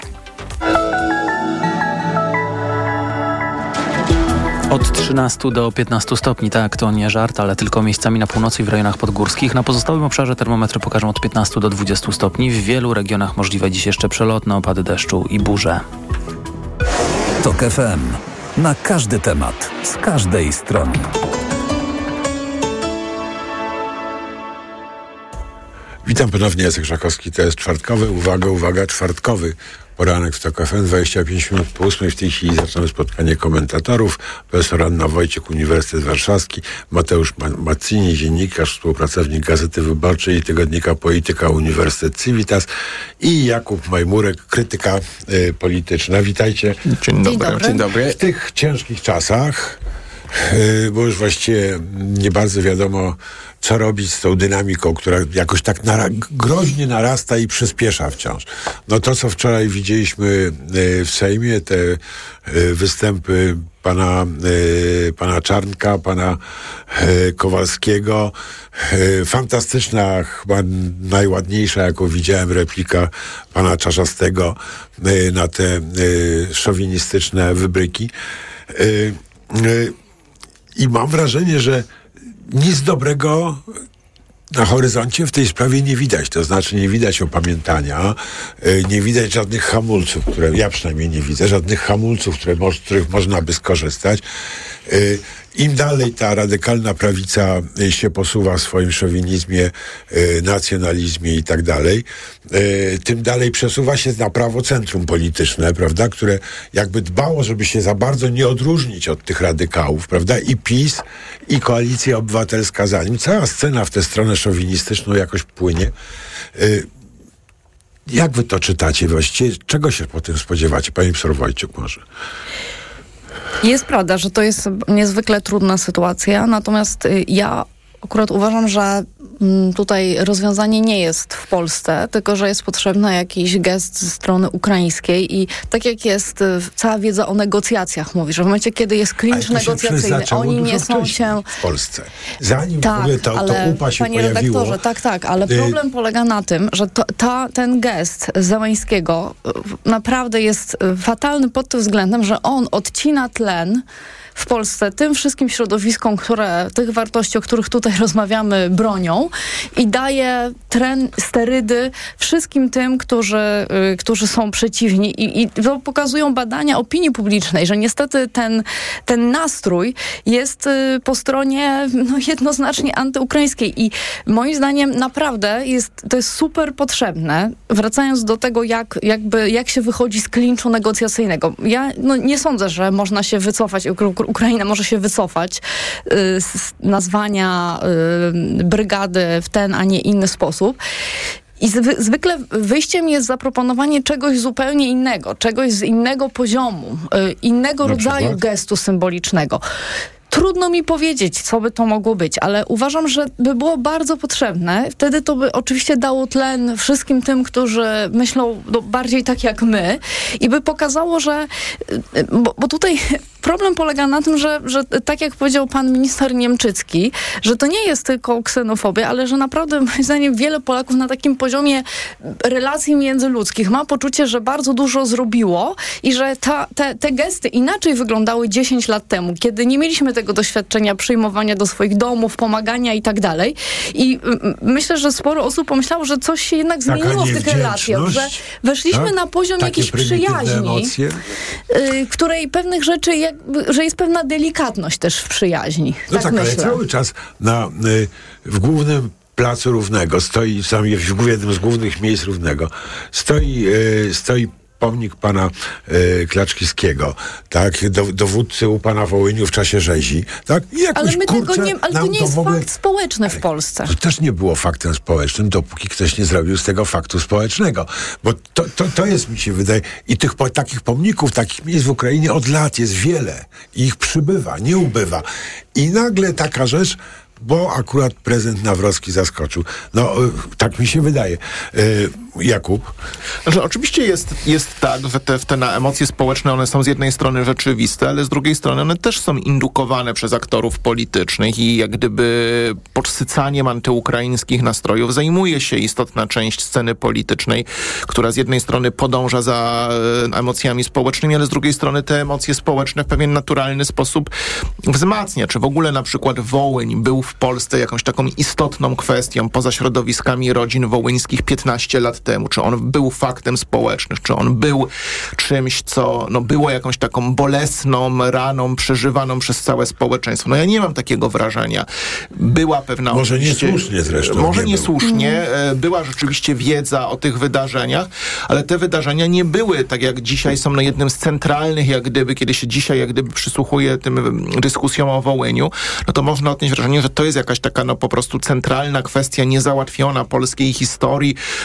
Od trzynastu do piętnastu stopni, tak, to nie żart, ale tylko miejscami na północy i w rejonach podgórskich. Na pozostałym obszarze termometry pokażą od piętnastu do dwudziestu stopni. W wielu regionach możliwe dziś jeszcze przelotne opady deszczu i burze. TOK F M. Na każdy temat, z każdej strony. Witam ponownie, Jacek Żakowski, to jest czwartkowy, uwaga, uwaga, czwartkowy poranek w TOK F M, dwadzieścia pięć minut po ósmej. W tej chwili zaczynamy spotkanie komentatorów. Profesor Anna Wojciech, Uniwersytet Warszawski, Mateusz Mazzini, dziennikarz, współpracownik Gazety Wyborczej i tygodnika Polityka, Uniwersytet Civitas, i Jakub Majmurek, krytyka y, polityczna. Witajcie. Dzień dobry. Dzień dobry. W tych ciężkich czasach Yy, bo już właściwie nie bardzo wiadomo, co robić z tą dynamiką, która jakoś tak nara- groźnie narasta i przyspiesza wciąż. No to, co wczoraj widzieliśmy yy, w Sejmie, te yy, występy pana, yy, pana Czarnka, pana yy, Kowalskiego, yy, fantastyczna, chyba najładniejsza, jaką widziałem, replika pana Czarzastego yy, na te yy, szowinistyczne wybryki. Yy, yy, I mam wrażenie, że nic dobrego na horyzoncie w tej sprawie nie widać. To znaczy nie widać opamiętania, nie widać żadnych hamulców, które ja przynajmniej nie widzę, żadnych hamulców, które mo- z których można by skorzystać. Im dalej ta radykalna prawica się posuwa w swoim szowinizmie, nacjonalizmie i tak dalej, tym dalej przesuwa się na prawo centrum polityczne, prawda, które jakby dbało, żeby się za bardzo nie odróżnić od tych radykałów, prawda, i PiS, i Koalicja Obywatelska za nim. Cała scena w tę stronę szowinistyczną jakoś płynie. Jak wy to czytacie właściwie? Czego się po tym spodziewacie? Panie profesor Wojciuk może. Jest prawda, że to jest niezwykle trudna sytuacja, natomiast ja akurat uważam, że tutaj rozwiązanie nie jest w Polsce, tylko że jest potrzebny jakiś gest ze strony ukraińskiej i tak jak jest cała wiedza o negocjacjach, mówi, że w momencie, kiedy jest klincz negocjacyjny, oni nie są się... w Polsce. Zanim tak, w ogóle to, ale, to upa się panie pojawiło... redaktorze, tak, tak, ale problem y... polega na tym, że to, ta, ten gest Zełańskiego naprawdę jest fatalny pod tym względem, że on odcina tlen w Polsce tym wszystkim środowiskom, które tych wartości, o których tutaj rozmawiamy, bronią i daje tren, sterydy wszystkim tym, którzy, y, którzy są przeciwni. I, i to pokazują badania opinii publicznej, że niestety ten, ten nastrój jest y, po stronie no, jednoznacznie antyukraińskiej. I moim zdaniem naprawdę jest, to jest super potrzebne. Wracając do tego, jak, jakby, jak się wychodzi z klinczu negocjacyjnego. Ja no, nie sądzę, że można się wycofać, Ukraina może się wycofać y, z nazwania y, brygady w ten, a nie inny sposób. I zwy, zwykle wyjściem jest zaproponowanie czegoś zupełnie innego, czegoś z innego poziomu, y, innego Na rodzaju przykład? gestu symbolicznego. Trudno mi powiedzieć, co by to mogło być, ale uważam, że by było bardzo potrzebne. Wtedy to by oczywiście dało tlen wszystkim tym, którzy myślą no, bardziej tak jak my i by pokazało, że... Bo, bo tutaj problem polega na tym, że, że tak jak powiedział pan minister Niemczycki, że to nie jest tylko ksenofobia, ale że naprawdę moim zdaniem wiele Polaków na takim poziomie relacji międzyludzkich ma poczucie, że bardzo dużo zrobiło i że ta, te, te gesty inaczej wyglądały dziesięć lat temu, kiedy nie mieliśmy tego doświadczenia przyjmowania do swoich domów, pomagania i tak dalej. I y, myślę, że sporo osób pomyślało, że coś się jednak zmieniło w tych relacjach, że weszliśmy tak? na poziom Takie jakiejś przyjaźni, y, której pewnych rzeczy, jakby, że jest pewna delikatność też w przyjaźni. No tak, tak, myślę. ale cały czas na, y, w głównym placu Równego stoi, sam w jednym z głównych miejsc Równego, stoi, y, stoi pomnik pana y, Klaczkowskiego, tak, do, dowódcy u pana Wołyniu w czasie rzezi, tak? I jakoś, ale my kurczę, tego nie, ale to nie to jest w ogóle... fakt społeczny w Polsce. To też nie było faktem społecznym, dopóki ktoś nie zrobił z tego faktu społecznego. Bo to, to, to jest, mi się wydaje, i tych po, takich pomników, takich miejsc w Ukrainie od lat jest wiele. I ich przybywa, nie ubywa. I nagle taka rzecz, bo akurat prezydent Nawrocki zaskoczył. No, tak mi się wydaje. Jakub? Znaczy, oczywiście jest, jest tak, że te, te na emocje społeczne, one są z jednej strony rzeczywiste, ale z drugiej strony one też są indukowane przez aktorów politycznych i jak gdyby podsycaniem antyukraińskich nastrojów zajmuje się istotna część sceny politycznej, która z jednej strony podąża za e, emocjami społecznymi, ale z drugiej strony te emocje społeczne w pewien naturalny sposób wzmacnia. Czy w ogóle na przykład Wołyń był w Polsce jakąś taką istotną kwestią poza środowiskami rodzin wołyńskich piętnaście lat temu? Czy on był faktem społecznym? Czy on był czymś, co no, było jakąś taką bolesną raną przeżywaną przez całe społeczeństwo? No ja nie mam takiego wrażenia. Była pewna... Może niesłusznie zresztą. Może nie niesłusznie. Był. Była rzeczywiście wiedza o tych wydarzeniach, ale te wydarzenia nie były, tak jak dzisiaj są no, jednym z centralnych, jak gdyby, kiedy się dzisiaj jak gdyby przysłuchuje tym dyskusjom o Wołyniu, no to można odnieść wrażenie, że to jest jakaś taka no po prostu centralna kwestia niezałatwiona polskiej historii, no bez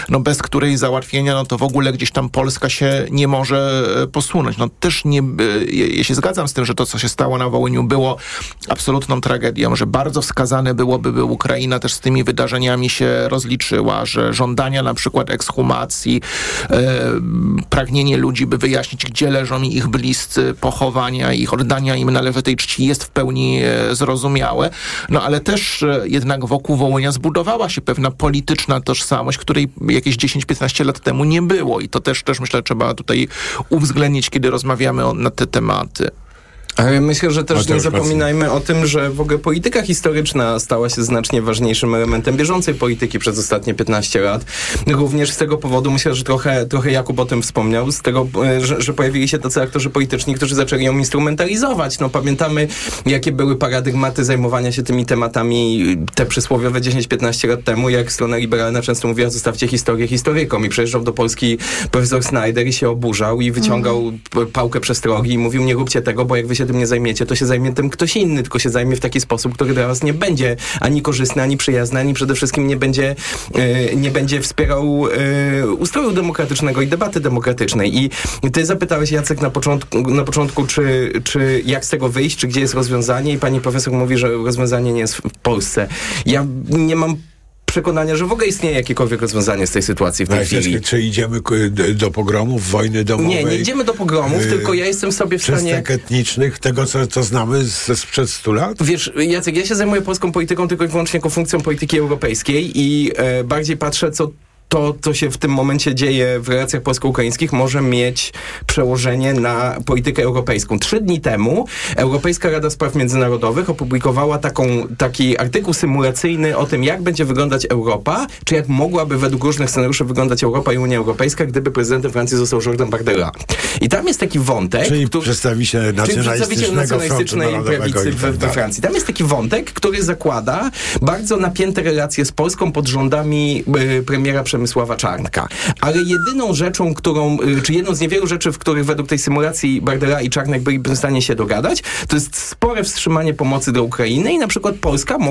Ale myślę, że też nie zapominajmy o tym, że w ogóle polityka historyczna stała się znacznie ważniejszym elementem bieżącej polityki przez ostatnie piętnaście lat. Również z tego powodu, myślę, że trochę, trochę Jakub o tym wspomniał, z tego, że, że pojawili się tacy aktorzy polityczni, którzy zaczęli ją instrumentalizować. No pamiętamy, jakie były paradygmaty zajmowania się tymi tematami te przysłowiowe dziesięć piętnaście lat temu, jak strona liberalna często mówiła, zostawcie historię historykom i przyjeżdżał do Polski profesor Snyder i się oburzał i wyciągał mm. pałkę przestrogi i mówił, nie róbcie tego, bo jak wy się tym nie zajmiecie, to się zajmie tym ktoś inny, tylko się zajmie w taki sposób, który dla was nie będzie ani korzystny, ani przyjazny, ani przede wszystkim nie będzie, yy, nie będzie wspierał yy, ustroju demokratycznego i debaty demokratycznej. I ty zapytałeś, Jacek, na początku, na początku czy, czy jak z tego wyjść, czy gdzie jest rozwiązanie i pani profesor mówi, że rozwiązanie nie jest w Polsce. Ja nie mam przekonania, że w ogóle istnieje jakiekolwiek rozwiązanie z tej sytuacji w tej no, chwili. Czy idziemy do pogromów, wojny domowej? Nie, nie idziemy do pogromów, yy, tylko ja jestem sobie w stanie... Czystek etnicznych, tego, co, co znamy z, sprzed stu lat? Wiesz, Jacek, ja się zajmuję polską polityką tylko i wyłącznie jako funkcją polityki europejskiej i e, bardziej patrzę, co to, co się w tym momencie dzieje w relacjach polsko-ukraińskich, może mieć przełożenie na politykę europejską. Trzy dni temu Europejska Rada Spraw Międzynarodowych opublikowała taką, taki artykuł symulacyjny o tym, jak będzie wyglądać Europa, czy jak mogłaby według różnych scenariuszy wyglądać Europa i Unia Europejska, gdyby prezydentem Francji został Jordan Bardella. I tam jest taki wątek... Czyli który, przedstawiciel nacjonalistycznego nacjonalistycznej prawicy we, we Francji. Tam jest taki wątek, który zakłada bardzo napięte relacje z Polską pod rządami y, premiera Przemysława Czarnka. Ale jedyną rzeczą, którą, czy jedną z niewielu rzeczy, w których według tej symulacji Bardella i Czarnek byliby w stanie się dogadać, to jest spore wstrzymanie pomocy dla Ukrainy i na przykład Polska